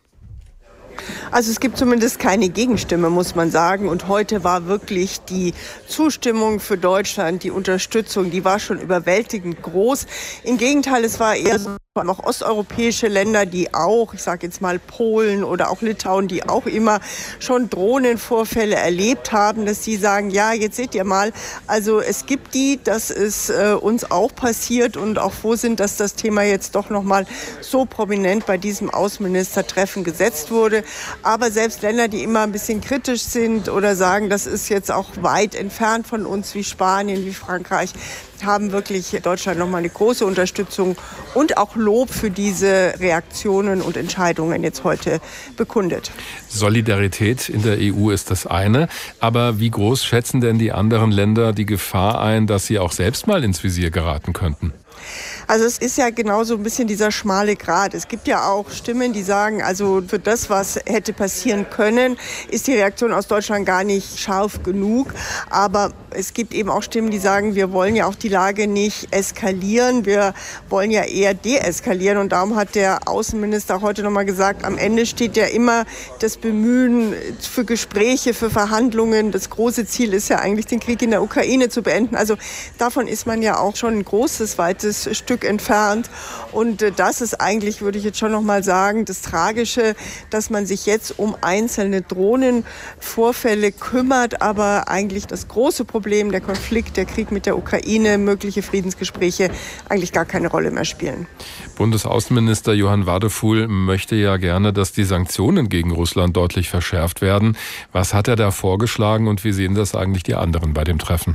Also es gibt zumindest keine Gegenstimme, muss man sagen. Und heute war wirklich die Zustimmung für Deutschland, die Unterstützung, die war schon überwältigend groß. Im Gegenteil, es war eher so, auch osteuropäische Länder, die auch, ich sage jetzt mal Polen oder auch Litauen, die auch immer schon Drohnenvorfälle erlebt haben, dass sie sagen, ja, jetzt seht ihr mal, also es gibt die, das ist äh, uns auch passiert und auch froh sind, dass das Thema jetzt doch nochmal so prominent bei diesem Außenministertreffen gesetzt wurde. Aber selbst Länder, die immer ein bisschen kritisch sind oder sagen, das ist jetzt auch weit entfernt von uns, wie Spanien, wie Frankreich, haben wirklich Deutschland nochmal eine große Unterstützung und auch Lob für diese Reaktionen und Entscheidungen jetzt heute bekundet. Solidarität in der E U ist das eine, aber wie groß schätzen denn die anderen Länder die Gefahr ein, dass sie auch selbst mal ins Visier geraten könnten? Also es ist ja genau so ein bisschen dieser schmale Grat. Es gibt ja auch Stimmen, die sagen, also für das, was hätte passieren können, ist die Reaktion aus Deutschland gar nicht scharf genug. Aber es gibt eben auch Stimmen, die sagen, wir wollen ja auch die Lage nicht eskalieren, wir wollen ja eher deeskalieren. Und darum hat der Außenminister heute nochmal gesagt, am Ende steht ja immer das Bemühen für Gespräche, für Verhandlungen. Das große Ziel ist ja eigentlich, den Krieg in der Ukraine zu beenden. Also davon ist man ja auch schon ein großes, weites Stück entfernt. Und das ist eigentlich, würde ich jetzt schon noch mal sagen, das Tragische, dass man sich jetzt um einzelne Drohnenvorfälle kümmert, aber eigentlich das große Problem, der Konflikt, der Krieg mit der Ukraine, mögliche Friedensgespräche eigentlich gar keine Rolle mehr spielen. Bundesaußenminister Johann Wadefuhl möchte ja gerne, dass die Sanktionen gegen Russland deutlich verschärft werden. Was hat er da vorgeschlagen und wie sehen das eigentlich die anderen bei dem Treffen?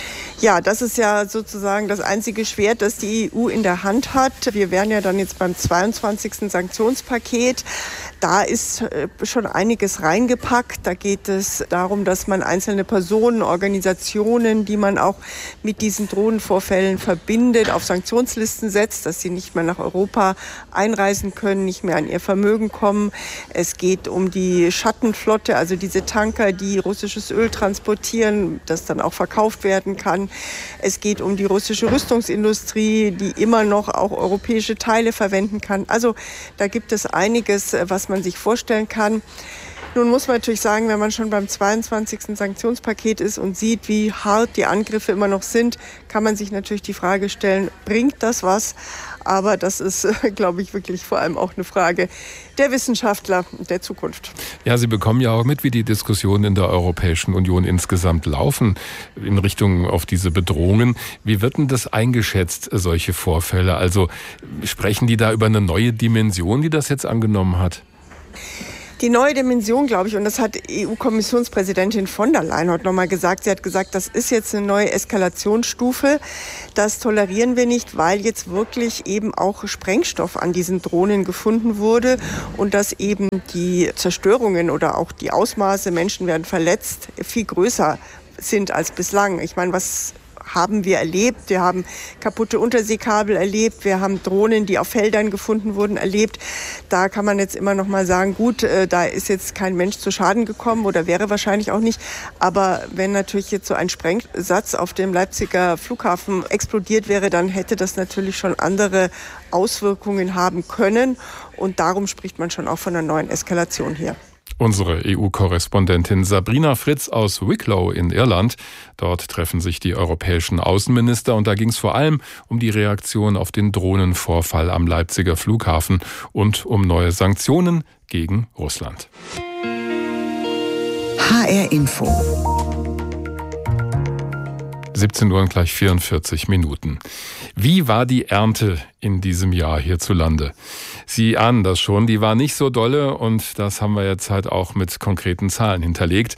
Ja, das ist ja sozusagen das einzige Schwert, das die E U in der Hand hat. Wir wären ja dann jetzt beim zweiundzwanzigsten Sanktionspaket. Da ist schon einiges reingepackt. Da geht es darum, dass man einzelne Personen, Organisationen, die man auch mit diesen Drohnenvorfällen verbindet, auf Sanktionslisten setzt, dass sie nicht mehr nach Europa einreisen können, nicht mehr an ihr Vermögen kommen. Es geht um die Schattenflotte, also diese Tanker, die russisches Öl transportieren, das dann auch verkauft werden kann. Es geht um die russische Rüstungsindustrie, die immer noch auch europäische Teile verwenden kann. Also da gibt es einiges, was man sich vorstellen kann. Nun muss man natürlich sagen, wenn man schon beim zweiundzwanzigsten Sanktionspaket ist und sieht, wie hart die Angriffe immer noch sind, kann man sich natürlich die Frage stellen, bringt das was? Aber das ist, glaube ich, wirklich vor allem auch eine Frage der Wissenschaftler der Zukunft. Ja, Sie bekommen ja auch mit, wie die Diskussionen in der Europäischen Union insgesamt laufen in Richtung auf diese Bedrohungen. Wie wird denn das eingeschätzt, solche Vorfälle? Also sprechen die da über eine neue Dimension, die das jetzt angenommen hat? Die neue Dimension, glaube ich, und das hat E U-Kommissionspräsidentin von der Leyen heute nochmal gesagt. Sie hat gesagt, das ist jetzt eine neue Eskalationsstufe. Das tolerieren wir nicht, weil jetzt wirklich eben auch Sprengstoff an diesen Drohnen gefunden wurde und dass eben die Zerstörungen oder auch die Ausmaße, Menschen werden verletzt, viel größer sind als bislang. Ich meine, was haben wir erlebt. Wir haben kaputte Unterseekabel erlebt. Wir haben Drohnen, die auf Feldern gefunden wurden, erlebt. Da kann man jetzt immer noch mal sagen, gut, äh, da ist jetzt kein Mensch zu Schaden gekommen oder wäre wahrscheinlich auch nicht. Aber wenn natürlich jetzt so ein Sprengsatz auf dem Leipziger Flughafen explodiert wäre, dann hätte das natürlich schon andere Auswirkungen haben können. Und darum spricht man schon auch von einer neuen Eskalation hier. Unsere E U-Korrespondentin Sabrina Fritz aus Wicklow in Irland. Dort treffen sich die europäischen Außenminister und da ging es vor allem um die Reaktion auf den Drohnenvorfall am Leipziger Flughafen und um neue Sanktionen gegen Russland. H R Info. siebzehn Uhr und gleich vierundvierzig Minuten. Wie war die Ernte in diesem Jahr hierzulande? Sie ahnen das schon, die war nicht so dolle und das haben wir jetzt halt auch mit konkreten Zahlen hinterlegt.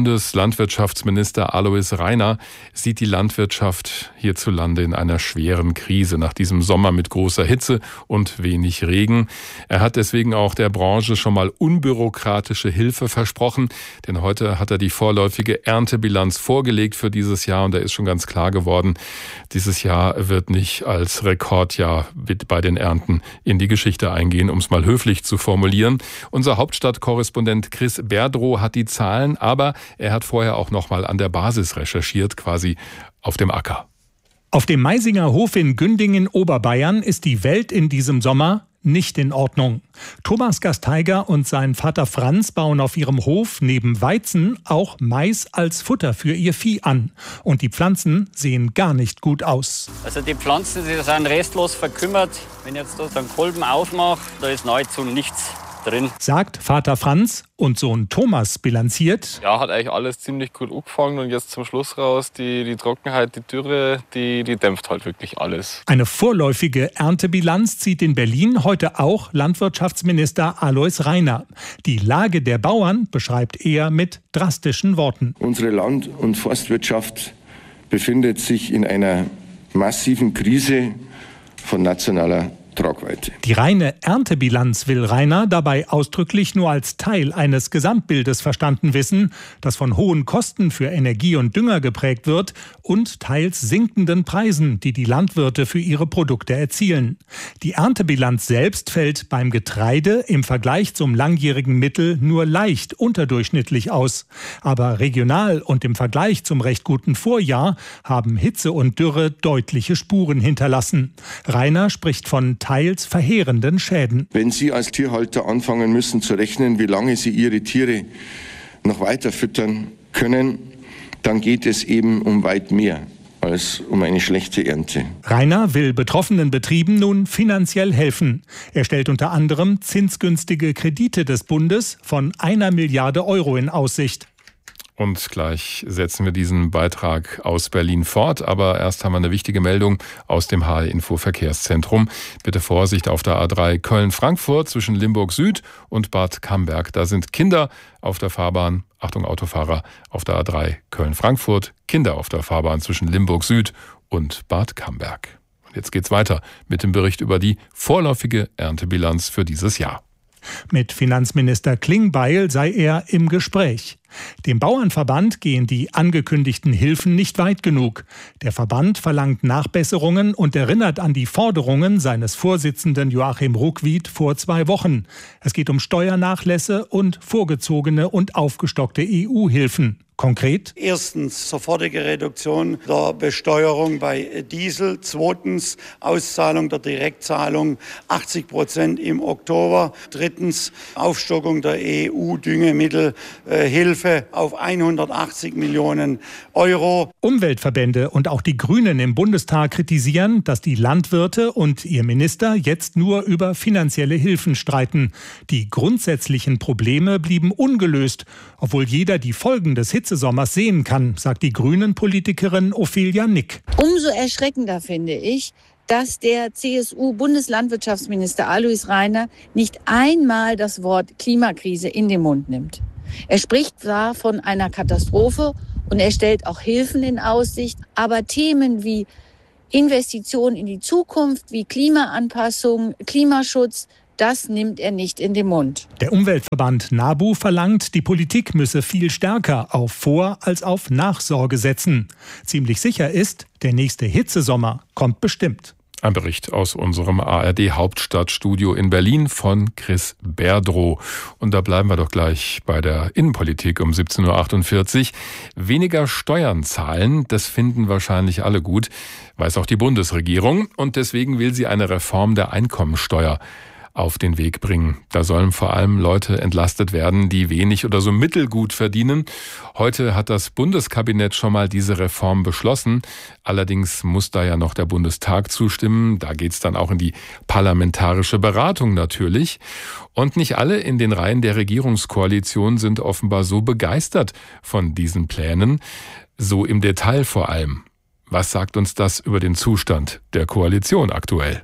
Bundeslandwirtschaftsminister Alois Rainer sieht die Landwirtschaft hierzulande in einer schweren Krise nach diesem Sommer mit großer Hitze und wenig Regen. Er hat deswegen auch der Branche schon mal unbürokratische Hilfe versprochen, denn heute hat er die vorläufige Erntebilanz vorgelegt für dieses Jahr und da ist schon ganz klar geworden, dieses Jahr wird nicht als Rekordjahr bei den Ernten in die Geschichte eingehen, um es mal höflich zu formulieren. Unser Hauptstadtkorrespondent Chris Berdrow hat die Zahlen, aber er hat vorher auch noch mal an der Basis recherchiert, quasi auf dem Acker. Auf dem Meisinger Hof in Gündingen, Oberbayern, ist die Welt in diesem Sommer nicht in Ordnung. Thomas Gasteiger und sein Vater Franz bauen auf ihrem Hof neben Weizen auch Mais als Futter für ihr Vieh an. Und die Pflanzen sehen gar nicht gut aus. Also die Pflanzen, die sind restlos verkümmert. Wenn ich jetzt da so einen Kolben aufmache, da ist nahezu nichts drin. Sagt Vater Franz und Sohn Thomas bilanziert. Ja, hat eigentlich alles ziemlich gut angefangen und jetzt zum Schluss raus, die, die Trockenheit, die Dürre, die, die dämpft halt wirklich alles. Eine vorläufige Erntebilanz zieht in Berlin heute auch Landwirtschaftsminister Alois Rainer. Die Lage der Bauern beschreibt er mit drastischen Worten. Unsere Land- und Forstwirtschaft befindet sich in einer massiven Krise von nationaler Tragweite. Die reine Erntebilanz will Rainer dabei ausdrücklich nur als Teil eines Gesamtbildes verstanden wissen, das von hohen Kosten für Energie und Dünger geprägt wird und teils sinkenden Preisen, die die Landwirte für ihre Produkte erzielen. Die Erntebilanz selbst fällt beim Getreide im Vergleich zum langjährigen Mittel nur leicht unterdurchschnittlich aus. Aber regional und im Vergleich zum recht guten Vorjahr haben Hitze und Dürre deutliche Spuren hinterlassen. Rainer spricht von teils verheerenden Schäden. Wenn Sie als Tierhalter anfangen müssen zu rechnen, wie lange Sie Ihre Tiere noch weiter füttern können, dann geht es eben um weit mehr als um eine schlechte Ernte. Rainer will betroffenen Betrieben nun finanziell helfen. Er stellt unter anderem zinsgünstige Kredite des Bundes von einer Milliarde Euro in Aussicht. Und gleich setzen wir diesen Beitrag aus Berlin fort. Aber erst haben wir eine wichtige Meldung aus dem H R-Info Verkehrszentrum. Bitte Vorsicht auf der A drei Köln-Frankfurt zwischen Limburg Süd und Bad Camberg. Da sind Kinder auf der Fahrbahn. Achtung Autofahrer, auf der A drei Köln-Frankfurt. Kinder auf der Fahrbahn zwischen Limburg Süd und Bad Camberg. Und jetzt geht's weiter mit dem Bericht über die vorläufige Erntebilanz für dieses Jahr. Mit Finanzminister Klingbeil sei er im Gespräch. Dem Bauernverband gehen die angekündigten Hilfen nicht weit genug. Der Verband verlangt Nachbesserungen und erinnert an die Forderungen seines Vorsitzenden Joachim Ruckwied vor zwei Wochen. Es geht um Steuernachlässe und vorgezogene und aufgestockte E U-Hilfen. Konkret? Erstens sofortige Reduktion der Besteuerung bei Diesel. Zweitens Auszahlung der Direktzahlung achtzig Prozent im Oktober. Drittens Aufstockung der E U-Düngemittelhilfe auf hundertachtzig Millionen Euro. Umweltverbände und auch die Grünen im Bundestag kritisieren, dass die Landwirte und ihr Minister jetzt nur über finanzielle Hilfen streiten. Die grundsätzlichen Probleme blieben ungelöst, obwohl jeder die Folgen des Hitzesommers sehen kann, sagt die Grünen-Politikerin Ophelia Nick. Umso erschreckender finde ich, dass der C S U-Bundeslandwirtschaftsminister Alois Rainer nicht einmal das Wort Klimakrise in den Mund nimmt. Er spricht zwar von einer Katastrophe und er stellt auch Hilfen in Aussicht, aber Themen wie Investitionen in die Zukunft, wie Klimaanpassung, Klimaschutz, das nimmt er nicht in den Mund. Der Umweltverband NABU verlangt, die Politik müsse viel stärker auf Vor- als auf Nachsorge setzen. Ziemlich sicher ist, der nächste Hitzesommer kommt bestimmt. Ein Bericht aus unserem A R D-Hauptstadtstudio in Berlin von Chris Berdrow. Und da bleiben wir doch gleich bei der Innenpolitik um siebzehn Uhr achtundvierzig. Weniger Steuern zahlen, das finden wahrscheinlich alle gut, weiß auch die Bundesregierung. Und deswegen will sie eine Reform der Einkommensteuer auf den Weg bringen. Da sollen vor allem Leute entlastet werden, die wenig oder so mittelgut verdienen. Heute hat das Bundeskabinett schon mal diese Reform beschlossen. Allerdings muss da ja noch der Bundestag zustimmen. Da geht's dann auch in die parlamentarische Beratung natürlich. Und nicht alle in den Reihen der Regierungskoalition sind offenbar so begeistert von diesen Plänen. So im Detail vor allem. Was sagt uns das über den Zustand der Koalition aktuell?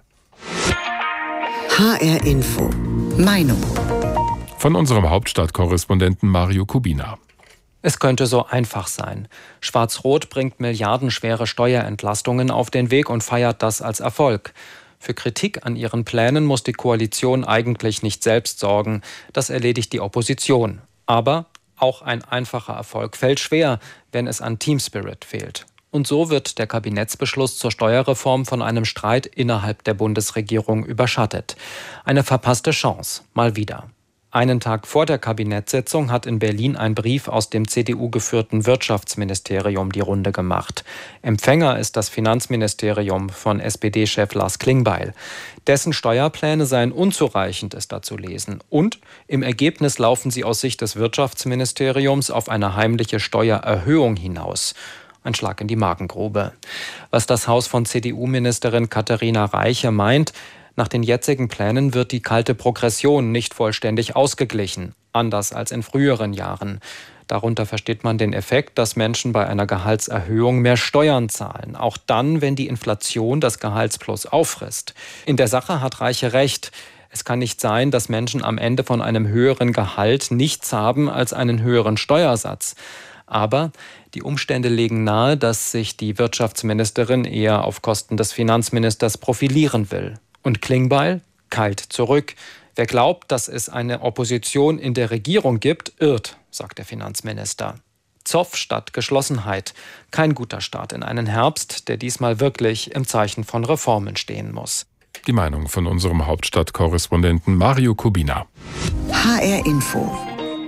H R Info. Meinung. Von unserem Hauptstadtkorrespondenten Mario Kubina. Es könnte so einfach sein. Schwarz-Rot bringt milliardenschwere Steuerentlastungen auf den Weg und feiert das als Erfolg. Für Kritik an ihren Plänen muss die Koalition eigentlich nicht selbst sorgen. Das erledigt die Opposition. Aber auch ein einfacher Erfolg fällt schwer, wenn es an Teamspirit fehlt. Und so wird der Kabinettsbeschluss zur Steuerreform von einem Streit innerhalb der Bundesregierung überschattet. Eine verpasste Chance, mal wieder. Einen Tag vor der Kabinettssitzung hat in Berlin ein Brief aus dem C D U-geführten Wirtschaftsministerium die Runde gemacht. Empfänger ist das Finanzministerium von S P D-Chef Lars Klingbeil. Dessen Steuerpläne seien unzureichend, ist da zu lesen. Und im Ergebnis laufen sie aus Sicht des Wirtschaftsministeriums auf eine heimliche Steuererhöhung hinaus. Ein Schlag in die Magengrube. Was das Haus von C D U-Ministerin Katharina Reiche meint, nach den jetzigen Plänen wird die kalte Progression nicht vollständig ausgeglichen, anders als in früheren Jahren. Darunter versteht man den Effekt, dass Menschen bei einer Gehaltserhöhung mehr Steuern zahlen, auch dann, wenn die Inflation das Gehaltsplus auffrisst. In der Sache hat Reiche recht. Es kann nicht sein, dass Menschen am Ende von einem höheren Gehalt nichts haben als einen höheren Steuersatz. Aber die Umstände legen nahe, dass sich die Wirtschaftsministerin eher auf Kosten des Finanzministers profilieren will. Und Klingbeil keilt zurück. Wer glaubt, dass es eine Opposition in der Regierung gibt, irrt, sagt der Finanzminister. Zoff statt Geschlossenheit. Kein guter Start in einen Herbst, der diesmal wirklich im Zeichen von Reformen stehen muss. Die Meinung von unserem Hauptstadtkorrespondenten Mario Kubina. H R Info.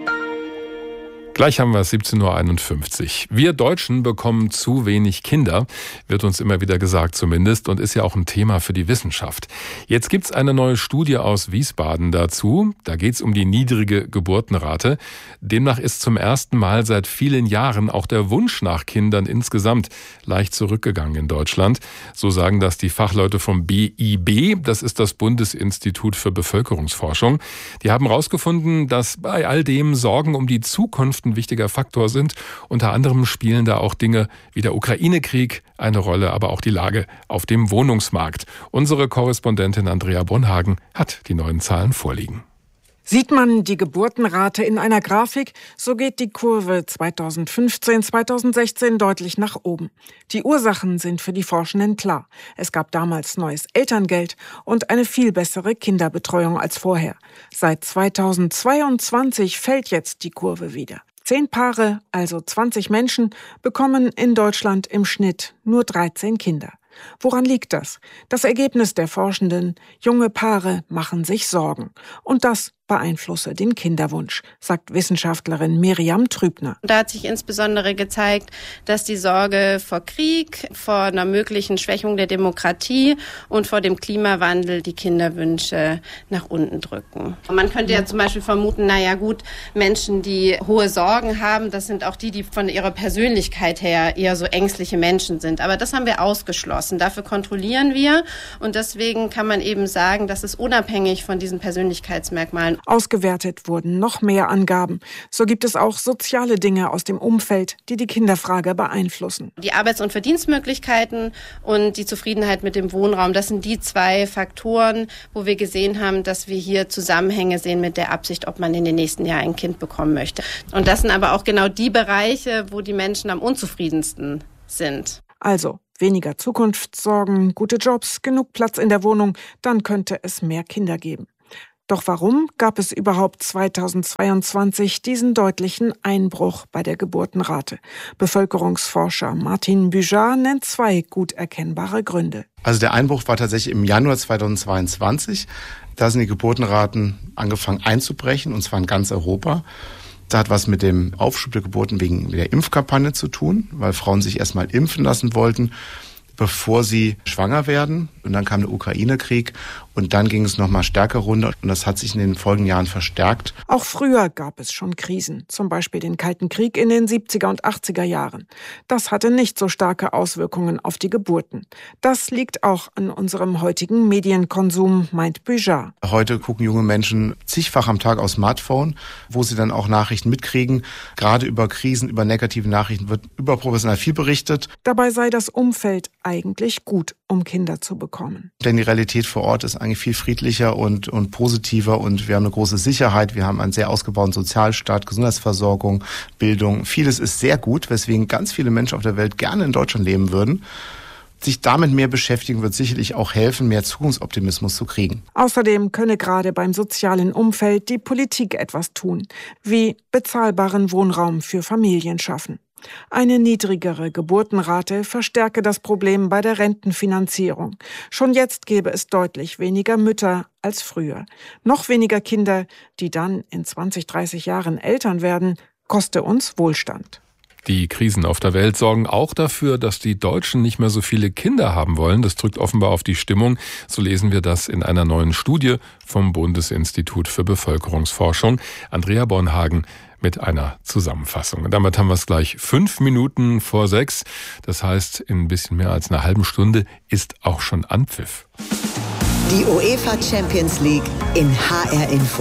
Gleich haben wir es siebzehn Uhr einundfünfzig. Wir Deutschen bekommen zu wenig Kinder, wird uns immer wieder gesagt zumindest, und ist ja auch ein Thema für die Wissenschaft. Jetzt gibt's eine neue Studie aus Wiesbaden dazu. Da geht's um die niedrige Geburtenrate. Demnach ist zum ersten Mal seit vielen Jahren auch der Wunsch nach Kindern insgesamt leicht zurückgegangen in Deutschland. So sagen das die Fachleute vom B I B, das ist das Bundesinstitut für Bevölkerungsforschung. Die haben herausgefunden, dass bei all dem Sorgen um die Zukunft ein wichtiger Faktor sind. Unter anderem spielen da auch Dinge wie der Ukraine-Krieg eine Rolle, aber auch die Lage auf dem Wohnungsmarkt. Unsere Korrespondentin Andrea Bonhagen hat die neuen Zahlen vorliegen. Sieht man die Geburtenrate in einer Grafik, so geht die Kurve zweitausendfünfzehn, zweitausendsechzehn deutlich nach oben. Die Ursachen sind für die Forschenden klar. Es gab damals neues Elterngeld und eine viel bessere Kinderbetreuung als vorher. Seit zweitausendzweiundzwanzig fällt jetzt die Kurve wieder. Zehn Paare, also zwanzig Menschen, bekommen in Deutschland im Schnitt nur dreizehn Kinder. Woran liegt das? Das Ergebnis der Forschenden: junge Paare machen sich Sorgen. Und das beeinflusse den Kinderwunsch, sagt Wissenschaftlerin Miriam Trübner. Da hat sich insbesondere gezeigt, dass die Sorge vor Krieg, vor einer möglichen Schwächung der Demokratie und vor dem Klimawandel die Kinderwünsche nach unten drücken. Man könnte ja zum Beispiel vermuten, naja gut, Menschen, die hohe Sorgen haben, das sind auch die, die von ihrer Persönlichkeit her eher so ängstliche Menschen sind. Aber das haben wir ausgeschlossen. Dafür kontrollieren wir. Und deswegen kann man eben sagen, dass es unabhängig von diesen Persönlichkeitsmerkmalen. Ausgewertet wurden noch mehr Angaben. So gibt es auch soziale Dinge aus dem Umfeld, die die Kinderfrage beeinflussen. Die Arbeits- und Verdienstmöglichkeiten und die Zufriedenheit mit dem Wohnraum, das sind die zwei Faktoren, wo wir gesehen haben, dass wir hier Zusammenhänge sehen mit der Absicht, ob man in den nächsten Jahren ein Kind bekommen möchte. Und das sind aber auch genau die Bereiche, wo die Menschen am unzufriedensten sind. Also weniger Zukunftssorgen, gute Jobs, genug Platz in der Wohnung, dann könnte es mehr Kinder geben. Doch warum gab es überhaupt zweitausendzweiundzwanzig diesen deutlichen Einbruch bei der Geburtenrate? Bevölkerungsforscher Martin Büjar nennt zwei gut erkennbare Gründe. Also der Einbruch war tatsächlich im Januar zweitausendzweiundzwanzig. Da sind die Geburtenraten angefangen einzubrechen, und zwar in ganz Europa. Das hat was mit dem Aufschub der Geburten wegen der Impfkampagne zu tun, weil Frauen sich erstmal impfen lassen wollten, bevor sie schwanger werden. Und dann kam der Ukraine-Krieg und dann ging es nochmal stärker runter und das hat sich in den folgenden Jahren verstärkt. Auch früher gab es schon Krisen, zum Beispiel den Kalten Krieg in den siebziger und achtziger Jahren. Das hatte nicht so starke Auswirkungen auf die Geburten. Das liegt auch an unserem heutigen Medienkonsum, meint Büjar. Heute gucken junge Menschen zigfach am Tag aufs Smartphone, wo sie dann auch Nachrichten mitkriegen. Gerade über Krisen, über negative Nachrichten wird überproportional viel berichtet. Dabei sei das Umfeld eigentlich gut, um Kinder zu bekommen. Denn die Realität vor Ort ist eigentlich viel friedlicher und, und positiver und wir haben eine große Sicherheit. Wir haben einen sehr ausgebauten Sozialstaat, Gesundheitsversorgung, Bildung. Vieles ist sehr gut, weswegen ganz viele Menschen auf der Welt gerne in Deutschland leben würden. Sich damit mehr beschäftigen wird sicherlich auch helfen, mehr Zukunftsoptimismus zu kriegen. Außerdem könne gerade beim sozialen Umfeld die Politik etwas tun, wie bezahlbaren Wohnraum für Familien schaffen. Eine niedrigere Geburtenrate verstärke das Problem bei der Rentenfinanzierung. Schon jetzt gäbe es deutlich weniger Mütter als früher. Noch weniger Kinder, die dann in zwanzig, dreißig Jahren Eltern werden, koste uns Wohlstand. Die Krisen auf der Welt sorgen auch dafür, dass die Deutschen nicht mehr so viele Kinder haben wollen. Das drückt offenbar auf die Stimmung. So lesen wir das in einer neuen Studie vom Bundesinstitut für Bevölkerungsforschung. Andrea Bornhagen mit einer Zusammenfassung. Und damit haben wir es gleich fünf Minuten vor sechs. Das heißt, in ein bisschen mehr als einer halben Stunde ist auch schon Anpfiff. Die UEFA Champions League in H R Info.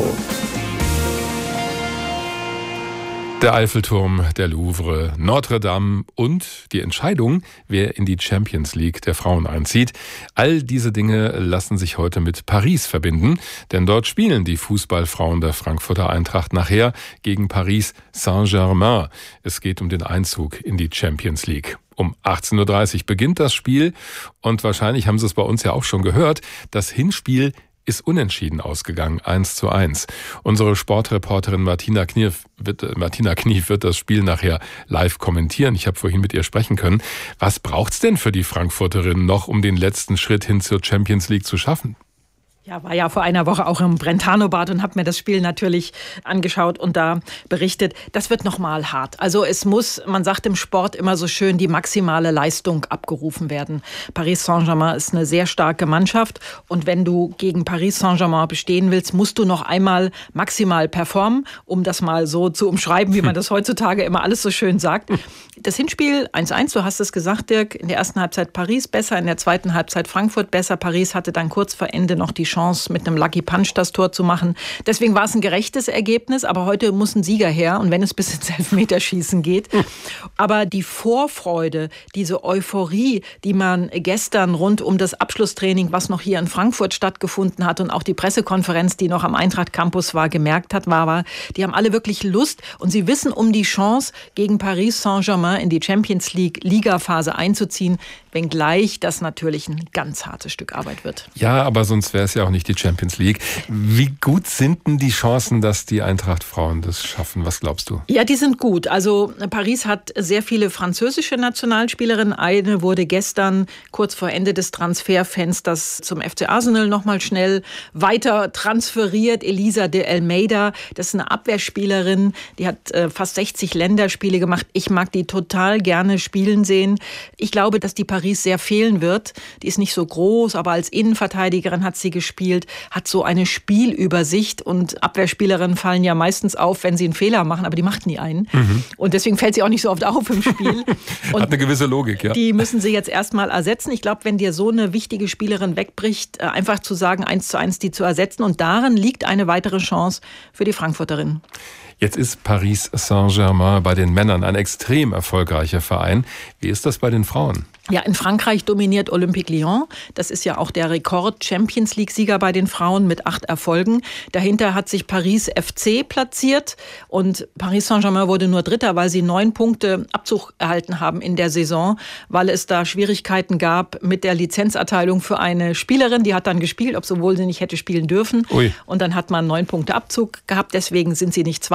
Der Eiffelturm, der Louvre, Notre Dame und die Entscheidung, wer in die Champions League der Frauen einzieht. All diese Dinge lassen sich heute mit Paris verbinden, denn dort spielen die Fußballfrauen der Frankfurter Eintracht nachher gegen Paris Saint-Germain. Es geht um den Einzug in die Champions League. Um achtzehn Uhr dreißig beginnt das Spiel und wahrscheinlich haben Sie es bei uns ja auch schon gehört, das Hinspiel ist unentschieden ausgegangen, eins zu eins. Unsere Sportreporterin Martina Knief wird, Martina Knief wird das Spiel nachher live kommentieren. Ich habe vorhin mit ihr sprechen können. Was braucht's denn für die Frankfurterinnen noch, um den letzten Schritt hin zur Champions League zu schaffen? Ja, war ja vor einer Woche auch im Brentano-Bad und habe mir das Spiel natürlich angeschaut und da berichtet, das wird nochmal hart. Also es muss, man sagt im Sport immer so schön, die maximale Leistung abgerufen werden. Paris Saint-Germain ist eine sehr starke Mannschaft und wenn du gegen Paris Saint-Germain bestehen willst, musst du noch einmal maximal performen, um das mal so zu umschreiben, wie man das heutzutage immer alles so schön sagt. Das Hinspiel eins eins, du hast es gesagt, Dirk, in der ersten Halbzeit Paris besser, in der zweiten Halbzeit Frankfurt besser. Paris hatte dann kurz vor Ende noch die Chance, mit einem Lucky Punch das Tor zu machen. Deswegen war es ein gerechtes Ergebnis, aber heute muss ein Sieger her und wenn es bis ins Elfmeterschießen geht. Aber die Vorfreude, diese Euphorie, die man gestern rund um das Abschlusstraining, was noch hier in Frankfurt stattgefunden hat und auch die Pressekonferenz, die noch am Eintracht Campus war, gemerkt hat, war, war, die haben alle wirklich Lust und sie wissen um die Chance, gegen Paris Saint-Germain in die Champions League Ligaphase einzuziehen, wenngleich das natürlich ein ganz hartes Stück Arbeit wird. Ja, aber sonst wäre es ja auch nicht die Champions League. Wie gut sind denn die Chancen, dass die Eintracht-Frauen das schaffen? Was glaubst du? Ja, die sind gut. Also Paris hat sehr viele französische Nationalspielerinnen. Eine wurde gestern kurz vor Ende des Transferfensters zum F C Arsenal nochmal schnell weiter transferiert. Elisa de Almeida, das ist eine Abwehrspielerin, die hat äh, fast sechzig Länderspiele gemacht. Ich mag die total gerne spielen sehen. Ich glaube, dass die Paris sehr fehlen wird. Die ist nicht so groß, aber als Innenverteidigerin hat sie gespielt, hat so eine Spielübersicht und Abwehrspielerinnen fallen ja meistens auf, wenn sie einen Fehler machen, aber die macht nie einen. Mhm. Und deswegen fällt sie auch nicht so oft auf im Spiel. Und hat eine gewisse Logik, ja. Die müssen sie jetzt erstmal ersetzen. Ich glaube, wenn dir so eine wichtige Spielerin wegbricht, einfach zu sagen, eins zu eins die zu ersetzen. Und darin liegt eine weitere Chance für die Frankfurterinnen. Jetzt ist Paris Saint-Germain bei den Männern ein extrem erfolgreicher Verein. Wie ist das bei den Frauen? Ja, in Frankreich dominiert Olympique Lyon. Das ist ja auch der Rekord-Champions-League-Sieger bei den Frauen mit acht Erfolgen. Dahinter hat sich Paris F C platziert und Paris Saint-Germain wurde nur Dritter, weil sie neun Punkte Abzug erhalten haben in der Saison, weil es da Schwierigkeiten gab mit der Lizenzerteilung für eine Spielerin. Die hat dann gespielt, obwohl sie nicht hätte spielen dürfen. Ui. Und dann hat man neun Punkte Abzug gehabt. Deswegen sind sie nicht